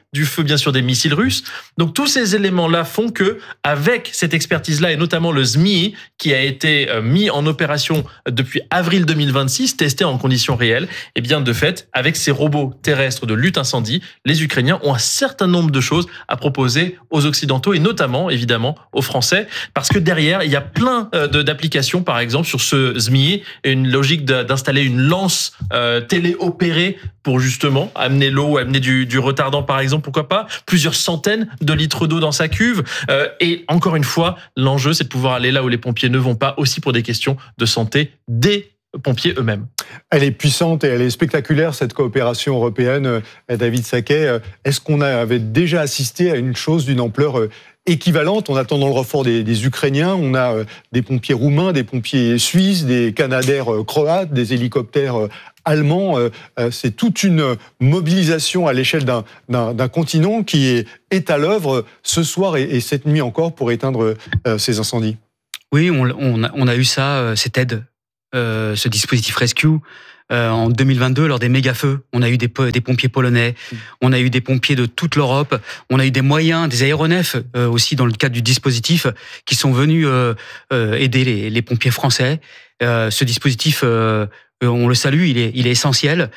du feu, bien sûr, des missiles russes. Donc tous ces éléments-là font que, avec cette expertise-là, et notamment le Z M I, qui a été mis en opération depuis avril deux mille vingt-six, testé en conditions réelles, et bien de fait, avec ces robots terrestres de lutte incendie, les Ukrainiens ont un certain nombre de choses à proposer aux Occidentaux, et notamment, évidemment, aux Français, parce que derrière, il y a plein d'applications, par exemple, sur ce Z M I, une logique d'installer une lance euh, téléopérée pour justement amener l'eau, amener du, du retardant, par exemple, pourquoi pas, plusieurs centaines de litres d'eau dans sa cuve. Euh, et encore une fois, l'enjeu, c'est de pouvoir aller là où les pompiers ne vont pas, aussi pour des questions de santé des pompiers eux-mêmes. Elle est puissante et elle est spectaculaire, cette coopération européenne, David Sacquet. Est-ce qu'on avait déjà assisté à une chose d'une ampleur équivalente? En attendant le renfort des, des Ukrainiens, on a des pompiers roumains, des pompiers suisses, des Canadair croates, des hélicoptères allemands. C'est toute une mobilisation à l'échelle d'un, d'un, d'un continent qui est, est à l'œuvre ce soir et, et cette nuit encore pour éteindre ces incendies. Oui, on, on, a, on a eu ça, cette aide, euh, ce dispositif Rescue. Euh, en deux mille vingt-deux, lors des méga-feux, on a eu des, des pompiers polonais, on a eu des pompiers de toute l'Europe, on a eu des moyens, des aéronefs euh, aussi dans le cadre du dispositif, qui sont venus euh, euh, aider les, les pompiers français. Euh, ce dispositif, euh, on le salue, il est, il est essentiel,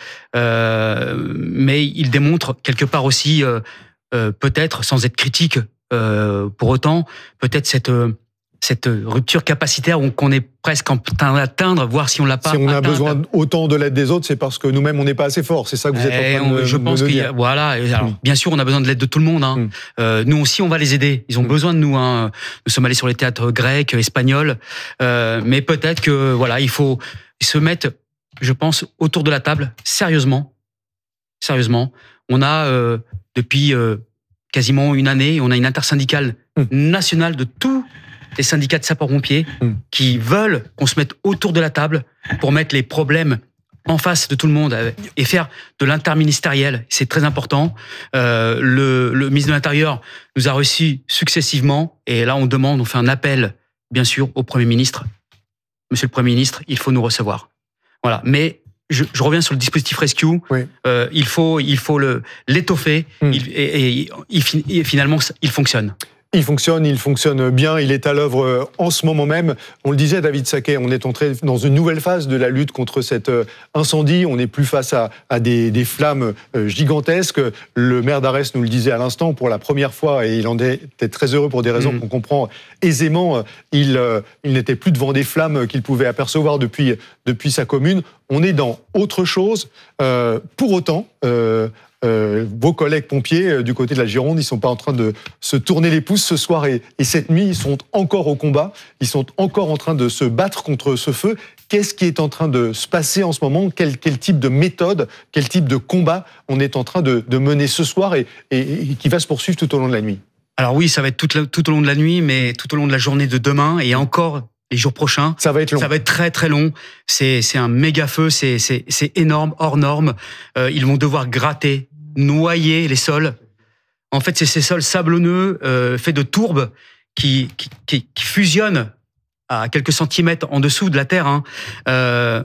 euh, mais il démontre quelque part aussi, euh, euh, peut-être, sans être critique euh, pour autant, peut-être cette... Euh, cette rupture capacitaire qu'on est presque en train d'atteindre, voir si on l'a pas Si on a atteinte. besoin autant de l'aide des autres, c'est parce que nous-mêmes, on n'est pas assez forts. C'est ça que vous êtes en train de, on, Je de pense de qu'il y dire. a, voilà. Alors, mm. Bien sûr, on a besoin de l'aide de tout le monde. Hein. Mm. Euh, nous aussi, on va les aider. Ils ont mm. besoin de nous. Hein. Nous sommes allés sur les théâtres grecs, espagnols. Euh, mais peut-être que, voilà, il faut se mettre, je pense, autour de la table, sérieusement. Sérieusement. On a, euh, depuis euh, quasiment une année, on a une intersyndicale mm. nationale de tout les syndicats de sapeurs-pompiers mmh. qui veulent qu'on se mette autour de la table pour mettre les problèmes en face de tout le monde et faire de l'interministériel. C'est très important. Euh, le, le ministre de l'Intérieur nous a reçus successivement et là, on demande, on fait un appel, bien sûr, au Premier ministre. Monsieur le Premier ministre, il faut nous recevoir. Voilà. Mais je, je reviens sur le dispositif Rescue. Oui. Euh, il faut, il faut le, l'étoffer mmh. il, et, et, et, et finalement, il fonctionne. Il fonctionne, il fonctionne bien, il est à l'œuvre en ce moment même. On le disait, David Sacquet, on est entré dans une nouvelle phase de la lutte contre cet incendie. On n'est plus face à, à des, des flammes gigantesques. Le maire d'Arès nous le disait à l'instant, pour la première fois, et il en était très heureux pour des raisons mmh. qu'on comprend aisément, il, il n'était plus devant des flammes qu'il pouvait apercevoir depuis, depuis sa commune. On est dans autre chose. Euh, pour autant... Euh, Euh, vos collègues pompiers euh, du côté de la Gironde, ils sont pas en train de se tourner les pouces ce soir et, et cette nuit, ils sont encore au combat, ils sont encore en train de se battre contre ce feu. Qu'est-ce qui est en train de se passer en ce moment? Quel, quel type de méthode, quel type de combat on est en train de, de mener ce soir et, et, et qui va se poursuivre tout au long de la nuit? Alors oui, ça va être tout, le, tout au long de la nuit, mais tout au long de la journée de demain et encore les jours prochains. Ça va être long. Ça va être très très long. C'est, c'est un méga feu, c'est, c'est, c'est énorme, hors norme. Euh, ils vont devoir gratter, noyer les sols. En fait, c'est ces sols sablonneux euh, faits de tourbes qui, qui, qui, qui fusionnent à quelques centimètres en dessous de la terre. Hein. Euh,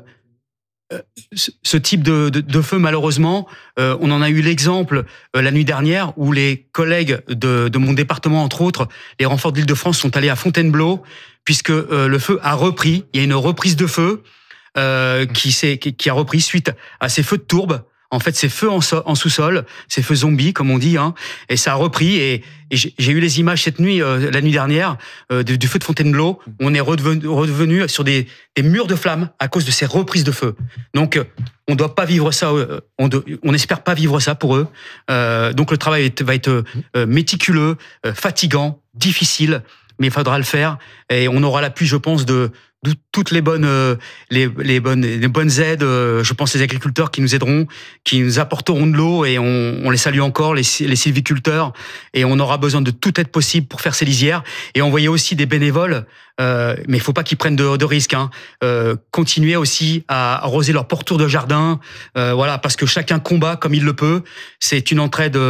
ce, ce type de, de, de feu, malheureusement, euh, on en a eu l'exemple euh, la nuit dernière où les collègues de, de mon département, entre autres, les renforts de l'Île-de-France, sont allés à Fontainebleau puisque euh, le feu a repris. Il y a une reprise de feu euh, qui, s'est, qui, qui a repris suite à ces feux de tourbe. En fait, ces feux en, so- en sous-sol, ces feux zombies, comme on dit, hein, et ça a repris. Et, et j'ai, j'ai eu les images cette nuit, euh, la nuit dernière, euh, du, du feu de Fontainebleau. On est redevenu, redevenu sur des, des murs de flammes à cause de ces reprises de feu. Donc, euh, on doit pas vivre ça. Euh, on, de, on espère pas vivre ça pour eux. Euh, donc, le travail va être euh, méticuleux, euh, fatigant, difficile, mais il faudra le faire. Et on aura l'appui, je pense, de toutes les bonnes, euh, les, les bonnes, les bonnes aides. Euh, je pense les agriculteurs qui nous aideront, qui nous apporteront de l'eau et on, on les salue encore, les, les sylviculteurs. Et on aura besoin de toute aide possible pour faire ces lisières. Et envoyer aussi des bénévoles, euh, mais il faut pas qu'ils prennent de, de risques. Hein. Euh, continuer aussi à arroser leur pourtour de jardin, euh, voilà, parce que chacun combat comme il le peut. C'est une entraide. Euh,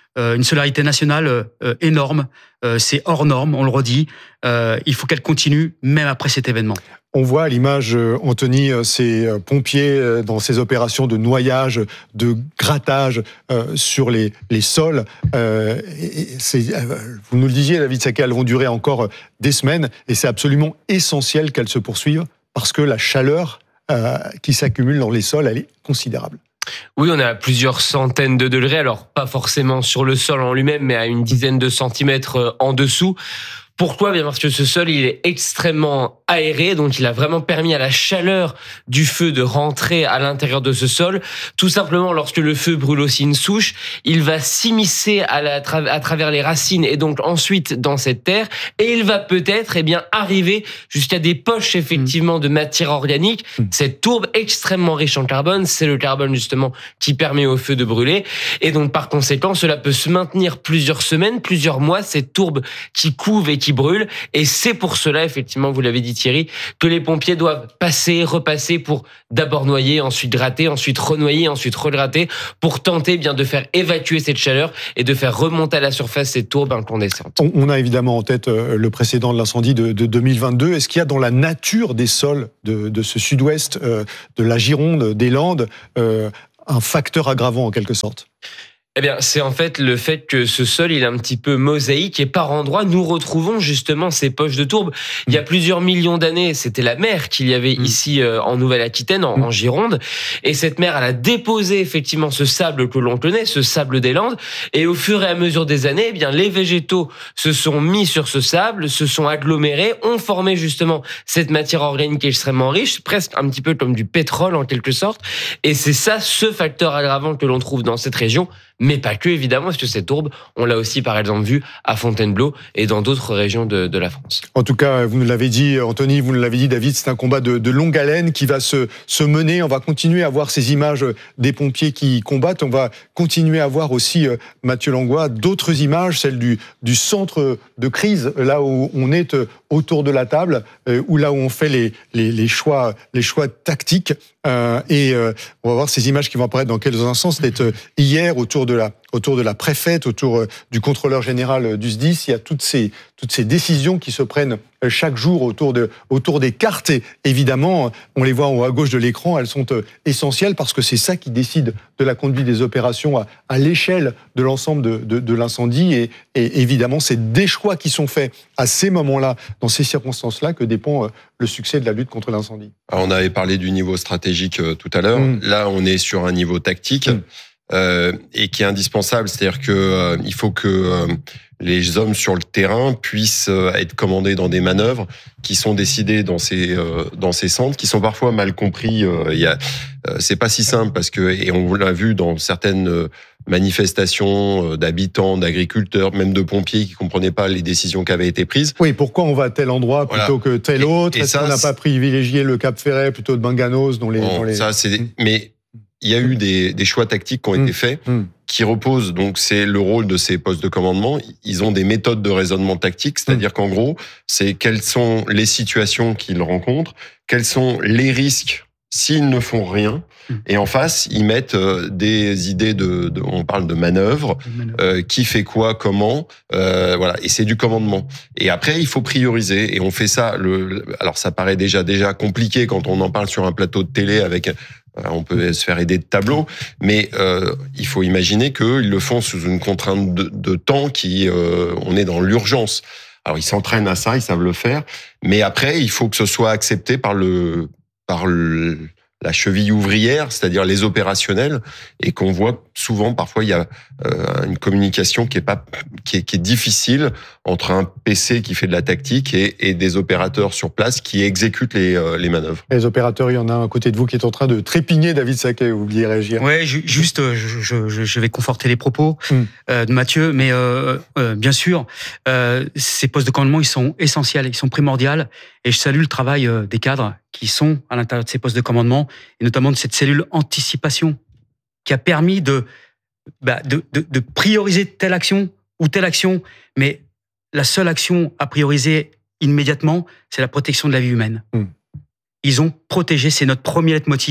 euh, une solidarité nationale euh, énorme. Euh, c'est hors norme, on le redit. Euh, il faut qu'elle continue, même après cet événement. On voit à l'image, Anthony, ces pompiers dans ces opérations de noyage, de grattage euh, sur les, les sols. Euh, et c'est, vous nous le disiez, David Sacquet, elles vont durer encore des semaines et c'est absolument essentiel qu'elles se poursuivent parce que la chaleur euh, qui s'accumule dans les sols, elle est considérable. Oui, on est à plusieurs centaines de degrés, alors pas forcément sur le sol en lui-même, mais à une dizaine de centimètres en dessous. Pourquoi ? Bien parce que ce sol, il est extrêmement aéré, donc il a vraiment permis à la chaleur du feu de rentrer à l'intérieur de ce sol. Tout simplement, lorsque le feu brûle aussi une souche, il va s'immiscer à, la, à travers les racines et donc ensuite dans cette terre, et il va peut-être eh bien arriver jusqu'à des poches effectivement de matière organique. Cette tourbe extrêmement riche en carbone, c'est le carbone justement qui permet au feu de brûler, et donc par conséquent, cela peut se maintenir plusieurs semaines, plusieurs mois. Cette tourbe qui couve et qui brûle, et c'est pour cela, effectivement, vous l'avez dit Thierry, que les pompiers doivent passer, repasser pour d'abord noyer, ensuite gratter, ensuite renoyer, ensuite regratter, pour tenter bien de faire évacuer cette chaleur et de faire remonter à la surface cette tourbe incandescente. On a évidemment en tête le précédent de l'incendie de, de deux mille vingt-deux. Est-ce qu'il y a dans la nature des sols de, de ce sud-ouest, euh, de la Gironde, des Landes, euh, un facteur aggravant en quelque sorte ? Eh bien, c'est en fait le fait que ce sol, il est un petit peu mosaïque et par endroits, nous retrouvons justement ces poches de tourbe. Il y a plusieurs millions d'années, c'était la mer qu'il y avait ici euh, en Nouvelle-Aquitaine, en, en Gironde. Et cette mer, elle a déposé effectivement ce sable que l'on connaît, ce sable des Landes. Et au fur et à mesure des années, eh bien, les végétaux se sont mis sur ce sable, se sont agglomérés, ont formé justement cette matière organique extrêmement riche, presque un petit peu comme du pétrole en quelque sorte. Et c'est ça, ce facteur aggravant que l'on trouve dans cette région. Mais pas que, évidemment, parce que cette tourbe, on l'a aussi, par exemple, vu à Fontainebleau et dans d'autres régions de, de la France. En tout cas, vous nous l'avez dit, Anthony, vous nous l'avez dit, David, c'est un combat de, de longue haleine qui va se, se mener. On va continuer à voir ces images des pompiers qui combattent. On va continuer à voir aussi, Mathieu Langlois, d'autres images, celles du, du centre de crise, là où on est autour de la table, ou là où on fait les, les, les, choix, les choix tactiques. Euh, et euh, on va voir ces images qui vont apparaître dans quelques instants. C'était euh, hier autour de la autour de la préfète, autour euh, du contrôleur général du S D I S. Il y a toutes ces toutes ces décisions qui se prennent euh, chaque jour autour de autour des cartes. Et évidemment, on les voit en haut à gauche de l'écran. Elles sont euh, essentielles parce que c'est ça qui décide de la conduite des opérations à, à l'échelle de l'ensemble de, de, de l'incendie. Et, et évidemment, c'est des choix qui sont faits à ces moments-là, dans ces circonstances-là, que dépend euh, le succès de la lutte contre l'incendie. Alors, on avait parlé du niveau stratégique euh, tout à l'heure. Mmh. Là, on est sur un niveau tactique mmh. euh, et qui est indispensable. C'est-à-dire que euh, il faut que euh, les hommes sur le terrain puissent euh, être commandés dans des manœuvres qui sont décidées dans ces euh, dans ces centres, qui sont parfois mal compris. Euh, il y a, euh, c'est pas si simple parce que, et on l'a vu dans certaines euh, manifestations d'habitants, d'agriculteurs, même de pompiers qui comprenaient pas les décisions qui avaient été prises. Oui, pourquoi on va à tel endroit plutôt voilà. que tel autre ? Et, et Est-ce ça, qu'on n'a pas privilégié le Cap Ferret plutôt de Banganos dans les, bon, dans les... Ça, c'est... Mais il y a eu des, des choix tactiques qui ont mmh. été faits, mmh. qui reposent, donc c'est le rôle de ces postes de commandement. Ils ont des méthodes de raisonnement tactique, c'est-à-dire mmh. qu'en gros, c'est quelles sont les situations qu'ils rencontrent, quels sont les risques s'ils ne font rien, et en face, ils mettent euh, des idées de, de, on parle de manœuvres, euh, qui fait quoi, comment, euh, voilà. Et c'est du commandement. Et après, il faut prioriser. Et on fait ça. Le, alors, ça paraît déjà déjà compliqué quand on en parle sur un plateau de télé avec. Euh, on peut se faire aider de tableaux, mais euh, il faut imaginer qu'ils le font sous une contrainte de, de temps qui, euh, on est dans l'urgence. Alors, ils s'entraînent à ça, ils savent le faire, mais après, il faut que ce soit accepté par le par le, la cheville ouvrière, c'est-à-dire les opérationnels, et qu'on voit souvent, parfois, il y a euh, une communication qui est pas, qui est, qui est difficile entre un P C qui fait de la tactique et, et des opérateurs sur place qui exécutent les, euh, les manœuvres. Les opérateurs, il y en a un à côté de vous qui est en train de trépigner, David Sacquet, vous vouliez réagir. Ouais, juste, je, je, je vais conforter les propos mm. euh, de Mathieu, mais euh, euh, bien sûr, euh, ces postes de commandement, ils sont essentiels, ils sont primordiaux, et je salue le travail euh, des cadres qui sont à l'intérieur de ces postes de commandement, et notamment de cette cellule anticipation, qui a permis de, bah, de, de, de prioriser telle action ou telle action, mais la seule action à prioriser immédiatement, c'est la protection de la vie humaine. Mmh. Ils ont protégé, c'est notre premier leitmotiv,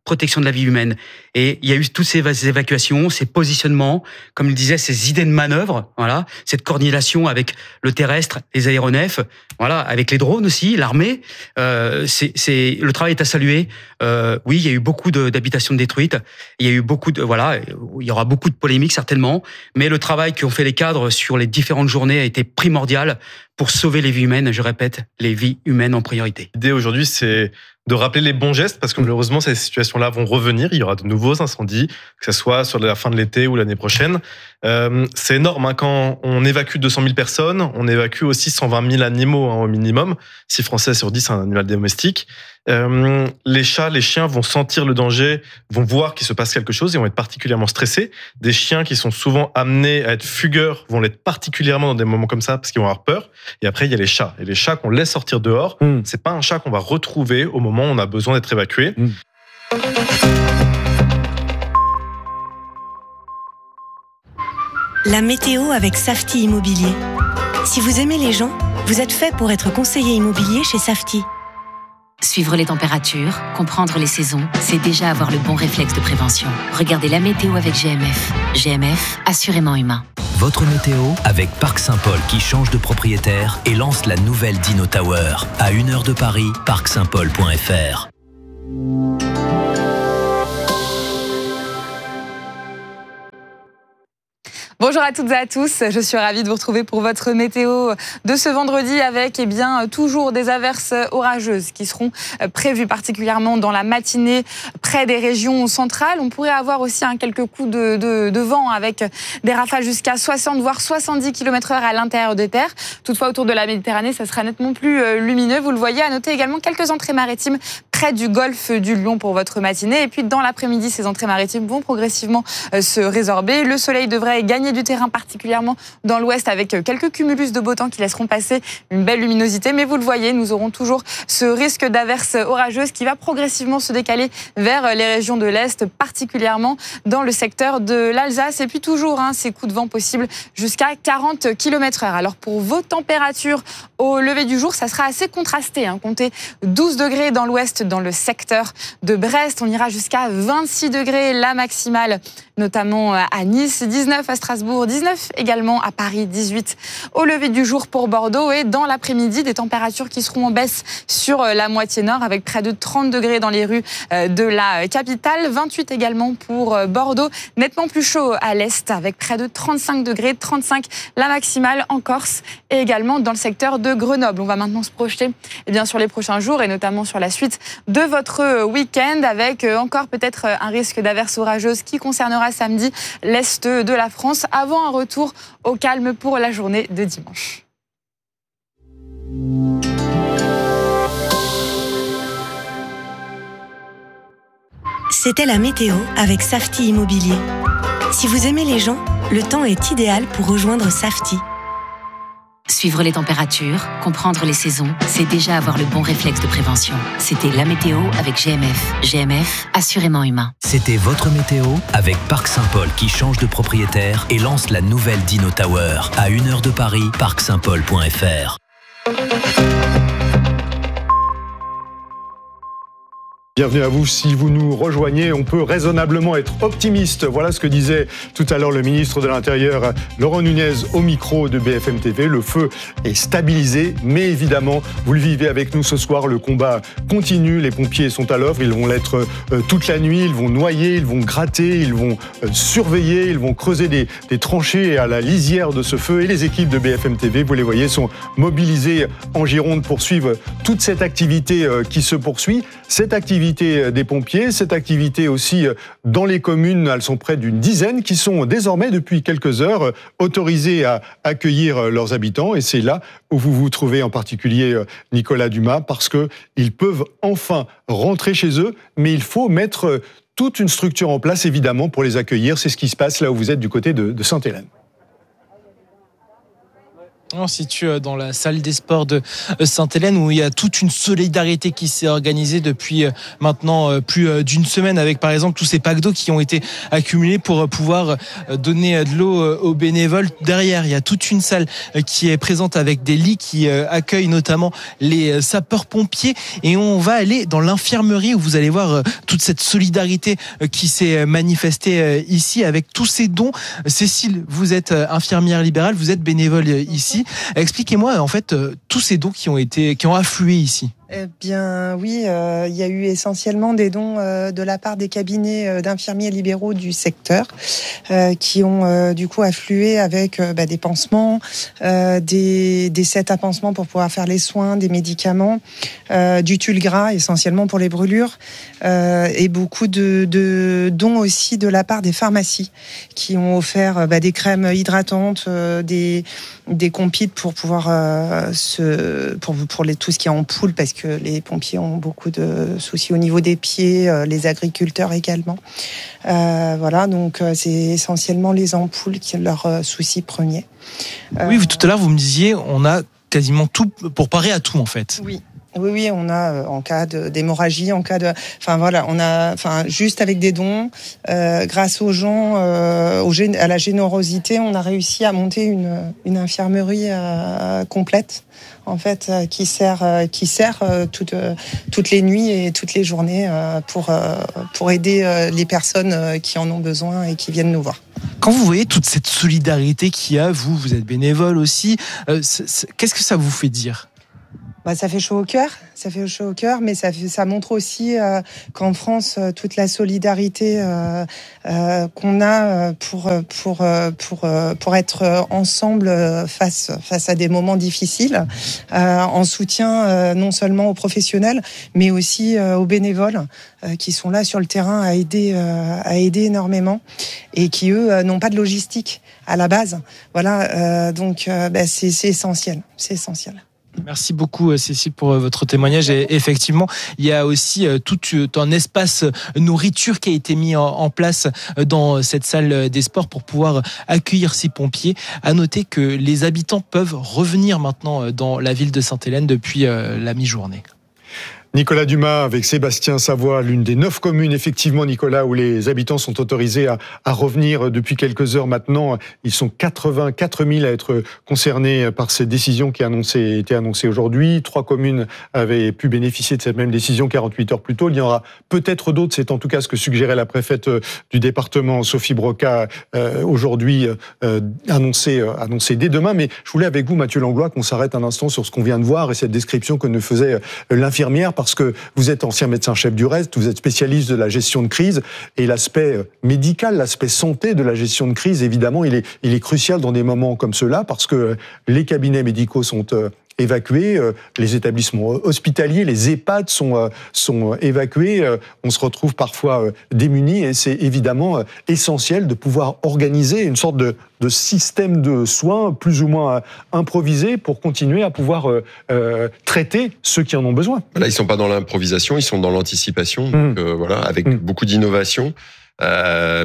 protection de la vie humaine. Et il y a eu toutes ces évacuations, ces positionnements, comme il disait, ces idées de manœuvre, voilà, cette coordination avec le terrestre, les aéronefs, voilà, avec les drones aussi, l'armée. Euh, c'est, c'est, le travail est à saluer. Euh, oui, il y a eu beaucoup de, d'habitations détruites. Il y a eu beaucoup de, voilà, il y aura beaucoup de polémiques certainement. Mais le travail qu'ont fait les cadres sur les différentes journées a été primordial pour sauver les vies humaines. Je répète, les vies humaines en priorité. L'idée aujourd'hui, c'est de rappeler les bons gestes parce que malheureusement, ces situations-là vont revenir. Il y aura de nouveaux incendies, que ce soit sur la fin de l'été ou l'année prochaine. Euh, c'est énorme, hein. Quand on évacue deux cent mille personnes, on évacue aussi cent vingt mille animaux, hein, au minimum. six Français sur dix, c'est un animal domestique. Euh, les chats, les chiens vont sentir le danger, vont voir qu'il se passe quelque chose et vont être particulièrement stressés. Des chiens qui sont souvent amenés à être fugueurs vont l'être particulièrement dans des moments comme ça parce qu'ils vont avoir peur. Et après, il y a les chats. Et les chats qu'on laisse sortir dehors, mmh. c'est pas un chat qu'on va retrouver au moment où on a besoin d'être évacué. Mmh. La météo avec Safety Immobilier. Si vous aimez les gens, vous êtes fait pour être conseiller immobilier chez Safety. Suivre les températures, comprendre les saisons, c'est déjà avoir le bon réflexe de prévention. Regardez la météo avec G M F. G M F, assurément humain. Votre météo avec Parc Saint-Paul qui change de propriétaire et lance la nouvelle Dino Tower. À une heure de Paris, parc saint paul point f r. Bonjour à toutes et à tous, je suis ravie de vous retrouver pour votre météo de ce vendredi avec eh bien, toujours des averses orageuses qui seront prévues particulièrement dans la matinée près des régions centrales. On pourrait avoir aussi hein, quelques coups de, de, de vent avec des rafales jusqu'à soixante voire soixante-dix kilomètres heure à l'intérieur des terres. Toutefois, autour de la Méditerranée, ça sera nettement plus lumineux. Vous le voyez, à noter également quelques entrées maritimes près du golfe du Lion pour votre matinée. Et puis dans l'après-midi, ces entrées maritimes vont progressivement se résorber. Le soleil devrait gagner du terrain, particulièrement dans l'ouest, avec quelques cumulus de beau temps qui laisseront passer une belle luminosité. Mais vous le voyez, nous aurons toujours ce risque d'averses orageuses qui va progressivement se décaler vers les régions de l'Est, particulièrement dans le secteur de l'Alsace. Et puis toujours hein, ces coups de vent possibles jusqu'à quarante kilomètres heure. Alors pour vos températures au lever du jour, ça sera assez contrasté. Hein. Comptez douze degrés dans l'ouest, dans le secteur de Brest. On ira jusqu'à vingt-six degrés la maximale, notamment à Nice, dix-neuf à Strasbourg, dix-neuf également à Paris, dix-huit au lever du jour pour Bordeaux. Et dans l'après-midi, des températures qui seront en baisse sur la moitié nord avec près de trente degrés dans les rues de la capitale, vingt-huit également pour Bordeaux, nettement plus chaud à l'est avec près de trente-cinq degrés, trente-cinq la maximale en Corse et également dans le secteur de Grenoble. On va maintenant se projeter eh bien, sur les prochains jours et notamment sur la suite de votre week-end avec encore peut-être un risque d'averses orageuses qui concernera samedi l'est de la France avant un retour au calme pour la journée de dimanche. C'était la météo avec Safety Immobilier. Si vous aimez les gens, le temps est idéal pour rejoindre Safety. Suivre les températures, comprendre les saisons, c'est déjà avoir le bon réflexe de prévention. C'était la météo avec G M F. G M F, assurément humain. C'était votre météo avec Parc Saint-Paul qui change de propriétaire et lance la nouvelle Dino Tower. À une heure de Paris, parc saint paul point f r. Bienvenue à vous. Si vous nous rejoignez, on peut raisonnablement être optimiste. Voilà ce que disait tout à l'heure le ministre de l'Intérieur, Laurent Nunez, au micro de B F M T V. Le feu est stabilisé, mais évidemment, vous le vivez avec nous ce soir. Le combat continue. Les pompiers sont à l'œuvre. Ils vont l'être euh, toute la nuit. Ils vont noyer, ils vont gratter, ils vont euh, surveiller, ils vont creuser des, des tranchées à la lisière de ce feu. Et les équipes de B F M T V, vous les voyez, sont mobilisées en Gironde pour suivre toute cette activité euh, qui se poursuit. Cette activité des pompiers, cette activité aussi dans les communes, elles sont près d'une dizaine qui sont désormais depuis quelques heures autorisées à accueillir leurs habitants et c'est là où vous vous trouvez en particulier Nicolas Dumas parce qu'ils peuvent enfin rentrer chez eux, mais il faut mettre toute une structure en place évidemment pour les accueillir. C'est ce qui se passe là où vous êtes du côté de, de Sainte-Hélène. On se situe dans la salle des sports de Sainte-Hélène où il y a toute une solidarité qui s'est organisée depuis maintenant plus d'une semaine avec par exemple tous ces packs d'eau qui ont été accumulés pour pouvoir donner de l'eau aux bénévoles. Derrière, il y a toute une salle qui est présente avec des lits qui accueillent notamment les sapeurs-pompiers et on va aller dans l'infirmerie où vous allez voir toute cette solidarité qui s'est manifestée ici avec tous ces dons. Cécile, vous êtes infirmière libérale, vous êtes bénévole ici. Expliquez-moi en fait euh, tous ces dons qui ont été, qui ont afflué ici. Eh bien oui, euh, il y a eu essentiellement des dons euh, de la part des cabinets euh, d'infirmiers libéraux du secteur euh, qui ont euh, du coup afflué avec euh, bah, des pansements, euh, des, des sets à pansements pour pouvoir faire les soins, des médicaments, euh, du tulle gras essentiellement pour les brûlures euh, et beaucoup de, de dons aussi de la part des pharmacies qui ont offert bah, des crèmes hydratantes, euh, des, des compites pour pouvoir euh, se, pour, pour les, tout ce qui est ampoule parce que que les pompiers ont beaucoup de soucis au niveau des pieds, euh, les agriculteurs également. Euh, voilà, donc euh, c'est essentiellement les ampoules qui sont leur euh, souci premier. Euh, oui, tout à l'heure vous me disiez, on a quasiment tout pour parer à tout en fait. Oui. Oui, oui, on a euh, en cas de, d'hémorragie, en cas de, enfin voilà, on a, enfin juste avec des dons, euh, grâce aux gens, euh, au, à la générosité, on a réussi à monter une, une infirmerie euh, complète, en fait, euh, qui sert, euh, qui sert euh, toutes, euh, toutes les nuits et toutes les journées euh, pour euh, pour aider euh, les personnes euh, qui en ont besoin et qui viennent nous voir. Quand vous voyez toute cette solidarité qu'il y a, vous, vous êtes bénévole aussi, euh, c'est, c'est, qu'est-ce que ça vous fait dire ? Bah, ça fait chaud au cœur, ça fait chaud au cœur, mais ça, fait, ça montre aussi euh, qu'en France, euh, toute la solidarité euh, euh, qu'on a pour pour pour pour être ensemble face face à des moments difficiles, euh, en soutien euh, non seulement aux professionnels, mais aussi euh, aux bénévoles euh, qui sont là sur le terrain à aider euh, à aider énormément et qui eux euh, n'ont pas de logistique à la base. Voilà, euh, donc euh, bah, c'est c'est essentiel, c'est essentiel. Merci beaucoup Cécile pour votre témoignage. Et effectivement, il y a aussi tout un espace nourriture qui a été mis en place dans cette salle des sports pour pouvoir accueillir ces pompiers. À noter que les habitants peuvent revenir maintenant dans la ville de Sainte-Hélène depuis la mi-journée. Nicolas Dumas avec Sébastien Savoie, l'une des neuf communes, effectivement, Nicolas, où les habitants sont autorisés à, à revenir depuis quelques heures maintenant. Ils sont quatre-vingt-quatre mille à être concernés par cette décision qui a annoncé, été annoncée aujourd'hui. Trois communes avaient pu bénéficier de cette même décision quarante-huit heures plus tôt. Il y en aura peut-être d'autres. C'est en tout cas ce que suggérait la préfète du département, Sophie Broca, euh, aujourd'hui euh, annoncé, euh, annoncé dès demain. Mais je voulais avec vous, Mathieu Langlois, qu'on s'arrête un instant sur ce qu'on vient de voir et cette description que nous faisait l'infirmière. Parce que vous êtes ancien médecin-chef du reste, vous êtes spécialiste de la gestion de crise, et l'aspect médical, l'aspect santé de la gestion de crise, évidemment, il est, il est crucial dans des moments comme ceux-là, parce que les cabinets médicaux sont évacués, les établissements hospitaliers, les EHPAD sont, sont évacués, on se retrouve parfois démunis, et c'est évidemment essentiel de pouvoir organiser une sorte de, de système de soins plus ou moins improvisé pour continuer à pouvoir euh, traiter ceux qui en ont besoin. Là, ils sont pas dans l'improvisation, ils sont dans l'anticipation, mmh. donc, euh, voilà, avec mmh. beaucoup d'innovation. Euh,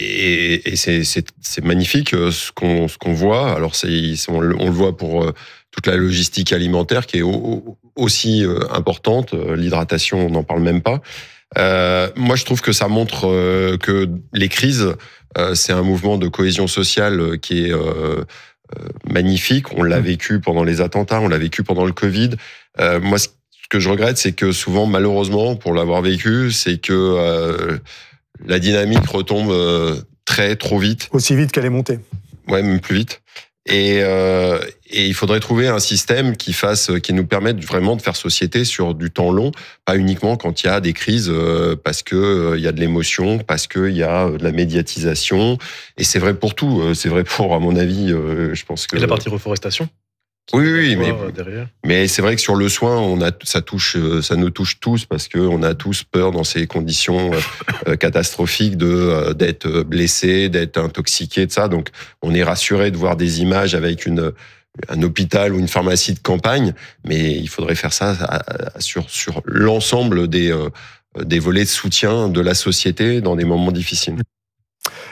et et c'est, c'est, c'est magnifique ce qu'on, ce qu'on voit. Alors, c'est, on, le, on le voit pour euh, toute la logistique alimentaire qui est au, aussi euh, importante. L'hydratation, on n'en parle même pas. Euh, moi, je trouve que ça montre euh, que les crises, euh, c'est un mouvement de cohésion sociale qui est euh, euh, magnifique. On l'a vécu pendant les attentats, on l'a vécu pendant le Covid. Euh, moi, ce que je regrette, c'est que souvent, malheureusement, pour l'avoir vécu, c'est que euh, la dynamique retombe euh, très, trop vite. Aussi vite qu'elle est montée. Ouais, même plus vite. Et, euh, et il faudrait trouver un système qui fasse, qui nous permette vraiment de faire société sur du temps long, pas uniquement quand il y a des crises, euh, parce que euh, il y a de l'émotion, parce que il y a de la médiatisation. Et c'est vrai pour tout. C'est vrai pour, à mon avis, euh, je pense que. Et la partie reforestation. Oui, oui, mais, mais c'est vrai que sur le soin, on a, ça touche, ça nous touche tous parce que on a tous peur dans ces conditions euh, catastrophiques de d'être blessé, d'être intoxiqué, de ça. Donc, on est rassuré de voir des images avec une un hôpital ou une pharmacie de campagne, mais il faudrait faire ça à, à, sur sur l'ensemble des euh, des volets de soutien de la société dans des moments difficiles.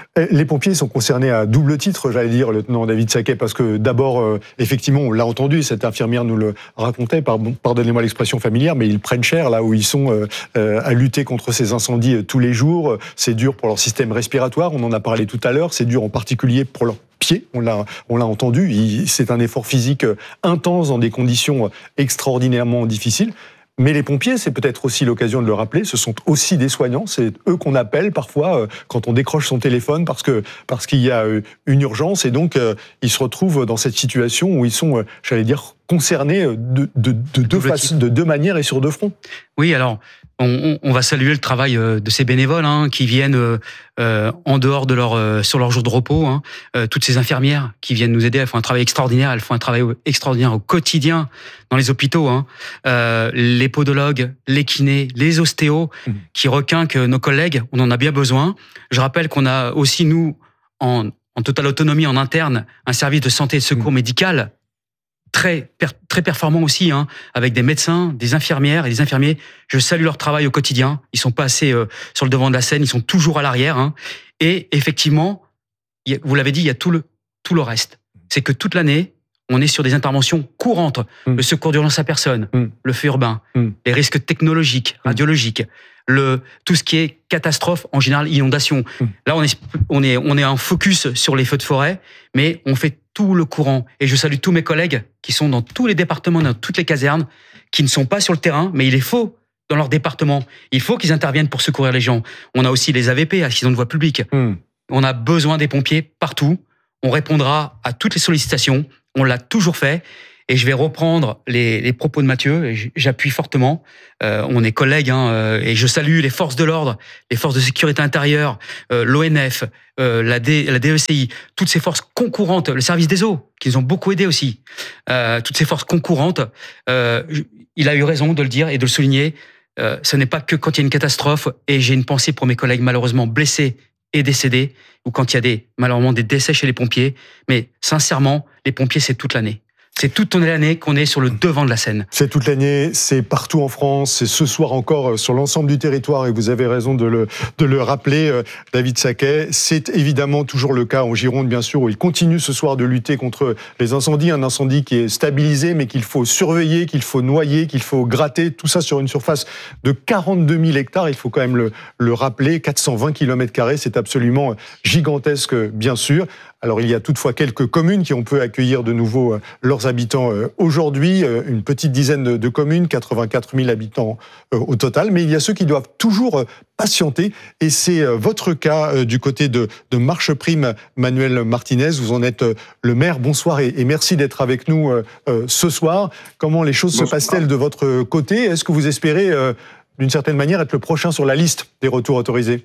Les pompiers sont concernés à double titre, j'allais dire, lieutenant David Sacquet, parce que d'abord, euh, effectivement, on l'a entendu, cette infirmière nous le racontait, pardon, pardonnez-moi l'expression familière, mais ils prennent cher là où ils sont euh, euh, à lutter contre ces incendies euh, tous les jours. C'est dur pour leur système respiratoire, on en a parlé tout à l'heure, c'est dur en particulier pour leurs pieds, on l'a, on l'a entendu, il, c'est un effort physique intense dans des conditions extraordinairement difficiles. Mais les pompiers, c'est peut-être aussi l'occasion de le rappeler, ce sont aussi des soignants, c'est eux qu'on appelle parfois euh, quand on décroche son téléphone parce que parce qu'il y a euh, une urgence et donc euh, ils se retrouvent dans cette situation où ils sont, euh, j'allais dire, concernés de, de, de, deux façons, de deux manières et sur deux fronts. Oui, alors on, on va saluer le travail de ces bénévoles hein, qui viennent euh, en dehors de leur euh, sur leur jour de repos. Hein, euh, toutes ces infirmières qui viennent nous aider, elles font un travail extraordinaire. Elles font un travail extraordinaire au quotidien dans les hôpitaux. Hein. Euh, les podologues, les kinés, les ostéos mmh. qui requinquent nos collègues. On en a bien besoin. Je rappelle qu'on a aussi nous en, en totale autonomie en interne un service de santé et de secours mmh. médical. Très, très performant aussi, hein, avec des médecins, des infirmières et des infirmiers. Je salue leur travail au quotidien. Ils sont pas assez euh, sur le devant de la scène, ils sont toujours à l'arrière. Hein. Et effectivement, y a, vous l'avez dit, il y a tout le, tout le reste. C'est que toute l'année, on est sur des interventions courantes. Mmh. Le secours d'urgence à personne, mmh. le feu urbain, mmh. les risques technologiques, radiologiques, le, tout ce qui est catastrophe, en général, inondation. Mmh. Là, on est, on est, on est en focus sur les feux de forêt, mais on fait tout le courant. Et je salue tous mes collègues qui sont dans tous les départements, dans toutes les casernes, qui ne sont pas sur le terrain, mais il est faut dans leur département. Il faut qu'ils interviennent pour secourir les gens. On a aussi les A V P, accidents de voie publique. Mmh. On a besoin des pompiers partout. On répondra à toutes les sollicitations. On l'a toujours fait. Et je vais reprendre les, les propos de Mathieu. Et j'appuie fortement. Euh, on est collègues, hein, euh, et je salue les forces de l'ordre, les forces de sécurité intérieure, euh, l'O N F, euh, la, D, la D E C I, toutes ces forces concurrentes, le service des eaux, qui nous ont beaucoup aidés aussi. Euh, toutes ces forces concurrentes. Euh, il a eu raison de le dire et de le souligner. Euh, ce n'est pas que quand il y a une catastrophe. Et j'ai une pensée pour mes collègues malheureusement blessés et décédés, ou quand il y a des, malheureusement des décès chez les pompiers. Mais sincèrement, les pompiers, c'est toute l'année. C'est toute l'année qu'on est sur le devant de la scène. C'est toute l'année, c'est partout en France, c'est ce soir encore sur l'ensemble du territoire, et vous avez raison de le, de le rappeler, David Sacquet. C'est évidemment toujours le cas en Gironde, bien sûr, où il continue ce soir de lutter contre les incendies, un incendie qui est stabilisé, mais qu'il faut surveiller, qu'il faut noyer, qu'il faut gratter, tout ça sur une surface de quarante-deux mille hectares, il faut quand même le, le rappeler, quatre cent vingt kilomètres carrés, c'est absolument gigantesque, bien sûr. Alors, il y a toutefois quelques communes qui ont pu accueillir de nouveau euh, leurs habitants euh, aujourd'hui, euh, une petite dizaine de, de communes, quatre-vingt-quatre mille habitants euh, au total, mais il y a ceux qui doivent toujours euh, patienter, et c'est euh, votre cas euh, du côté de, de Marcheprime, Manuel Martinez, vous en êtes euh, le maire. Bonsoir et, et merci d'être avec nous euh, euh, ce soir. Comment les choses Bonsoir. se passent-elles de votre côté? Est-ce que vous espérez, euh, d'une certaine manière, être le prochain sur la liste des retours autorisés?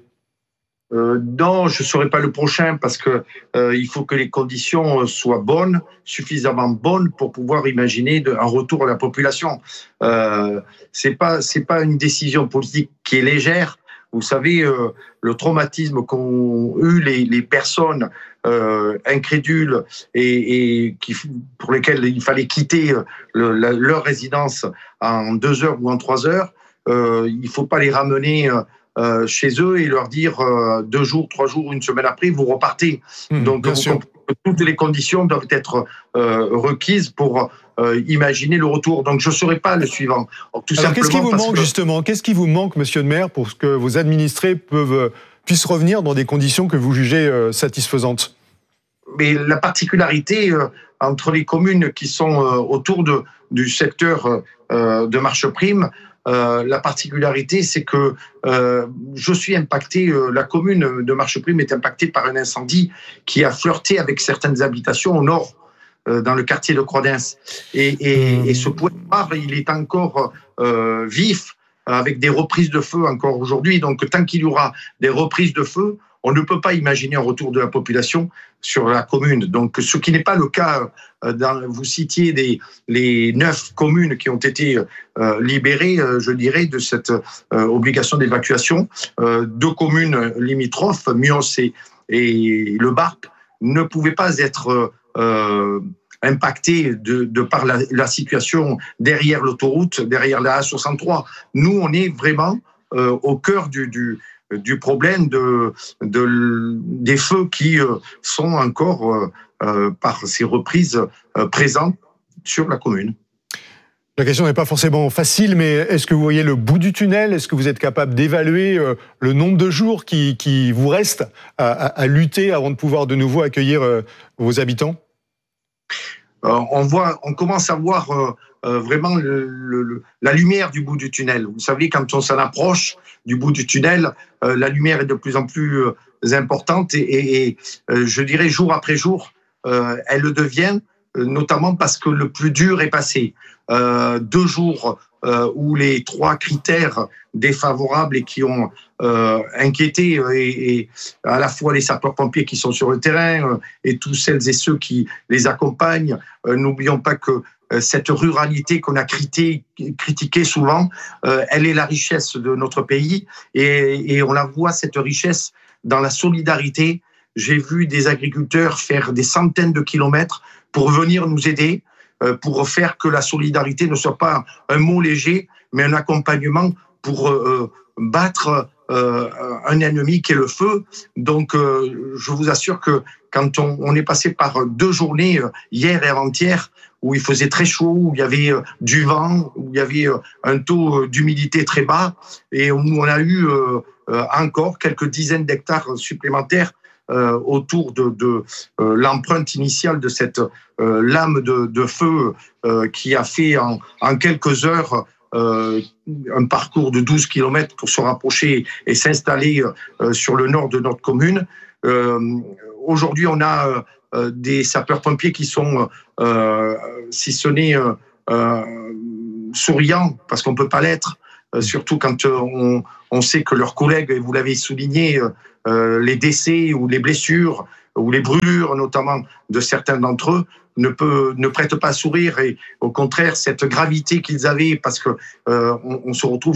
Euh, non, je ne serai pas le prochain parce que euh, il faut que les conditions soient bonnes, suffisamment bonnes pour pouvoir imaginer de, un retour à la population. Euh, c'est pas c'est pas une décision politique qui est légère. Vous savez, euh, le traumatisme qu'ont eu les, les personnes euh, incrédules et, et qui, pour lesquelles il fallait quitter le, la, leur résidence en deux heures ou en trois heures, euh, il ne faut pas les ramener Euh, chez eux et leur dire euh, deux jours, trois jours, une semaine après, vous repartez. Mmh, Donc, vous comprenez, toutes les conditions doivent être euh, requises pour euh, imaginer le retour. Donc, je ne serai pas le suivant. Tout Alors, qu'est-ce qui vous manque, que... justement? Qu'est-ce qui vous manque, monsieur le maire, pour que vos administrés peuvent, puissent revenir dans des conditions que vous jugez euh, satisfaisantes? Mais la particularité euh, entre les communes qui sont euh, autour de, du secteur euh, de Marcheprime, Euh, la particularité, c'est que euh, je suis impacté, euh, la commune de Marcheprime est impactée par un incendie qui a flirté avec certaines habitations au nord, euh, dans le quartier de Croix-d'Ins. Et, et, et ce point noir, il est encore euh, vif, avec des reprises de feu encore aujourd'hui. Donc, tant qu'il y aura des reprises de feu, on ne peut pas imaginer un retour de la population sur la commune. Donc, ce qui n'est pas le cas, dans, vous citiez des, les neuf communes qui ont été euh, libérées, euh, je dirais, de cette euh, obligation d'évacuation. Euh, deux communes limitrophes, Mions et, et Le Barp, ne pouvaient pas être euh, impactées de, de par la, la situation derrière l'autoroute, derrière la A soixante-trois. Nous, on est vraiment euh, au cœur du... du du problème de, de des feux qui euh, sont encore euh, euh, par ces reprises euh, présents sur la commune. La question n'est pas forcément facile, mais est-ce que vous voyez le bout du tunnel ? Est-ce que vous êtes capable d'évaluer euh, le nombre de jours qui, qui vous restent à, à, à lutter avant de pouvoir de nouveau accueillir euh, vos habitants ? Euh, on voit, on commence à voir euh, euh, vraiment le, le, la lumière du bout du tunnel. Vous savez, quand on s'en approche du bout du tunnel, euh, la lumière est de plus en plus euh, importante et, et, et euh, je dirais jour après jour, euh, elle le devient, euh, notamment parce que le plus dur est passé. Euh, deux jours euh, où les trois critères défavorables et qui ont euh, inquiété et, et à la fois les sapeurs-pompiers qui sont sur le terrain euh, et tous celles et ceux qui les accompagnent. Euh, n'oublions pas que euh, cette ruralité qu'on a critiquée critiqué souvent, euh, elle est la richesse de notre pays et, et on la voit, cette richesse, dans la solidarité. J'ai vu des agriculteurs faire des centaines de kilomètres pour venir nous aider, pour faire que la solidarité ne soit pas un mot léger, mais un accompagnement pour euh, battre euh, un ennemi qui est le feu. Donc, euh, je vous assure que quand on, on est passé par deux journées, hier et avant-hier, où il faisait très chaud, où il y avait du vent, où il y avait un taux d'humidité très bas, et où on a eu euh, encore quelques dizaines d'hectares supplémentaires Euh, autour de, de euh, l'empreinte initiale de cette euh, lame de, de feu euh, qui a fait en, en quelques heures euh, un parcours de douze kilomètres pour se rapprocher et s'installer euh, sur le nord de notre commune. Euh, aujourd'hui, on a euh, des sapeurs-pompiers qui sont, euh, si ce n'est euh, euh, souriants, parce qu'on ne peut pas l'être, euh, surtout quand on, on sait que leurs collègues, et vous l'avez souligné, euh, Euh, les décès ou les blessures ou les brûlures notamment de certains d'entre eux ne peut ne prêtent pas sourire et au contraire cette gravité qu'ils avaient parce que euh, on, on se retrouve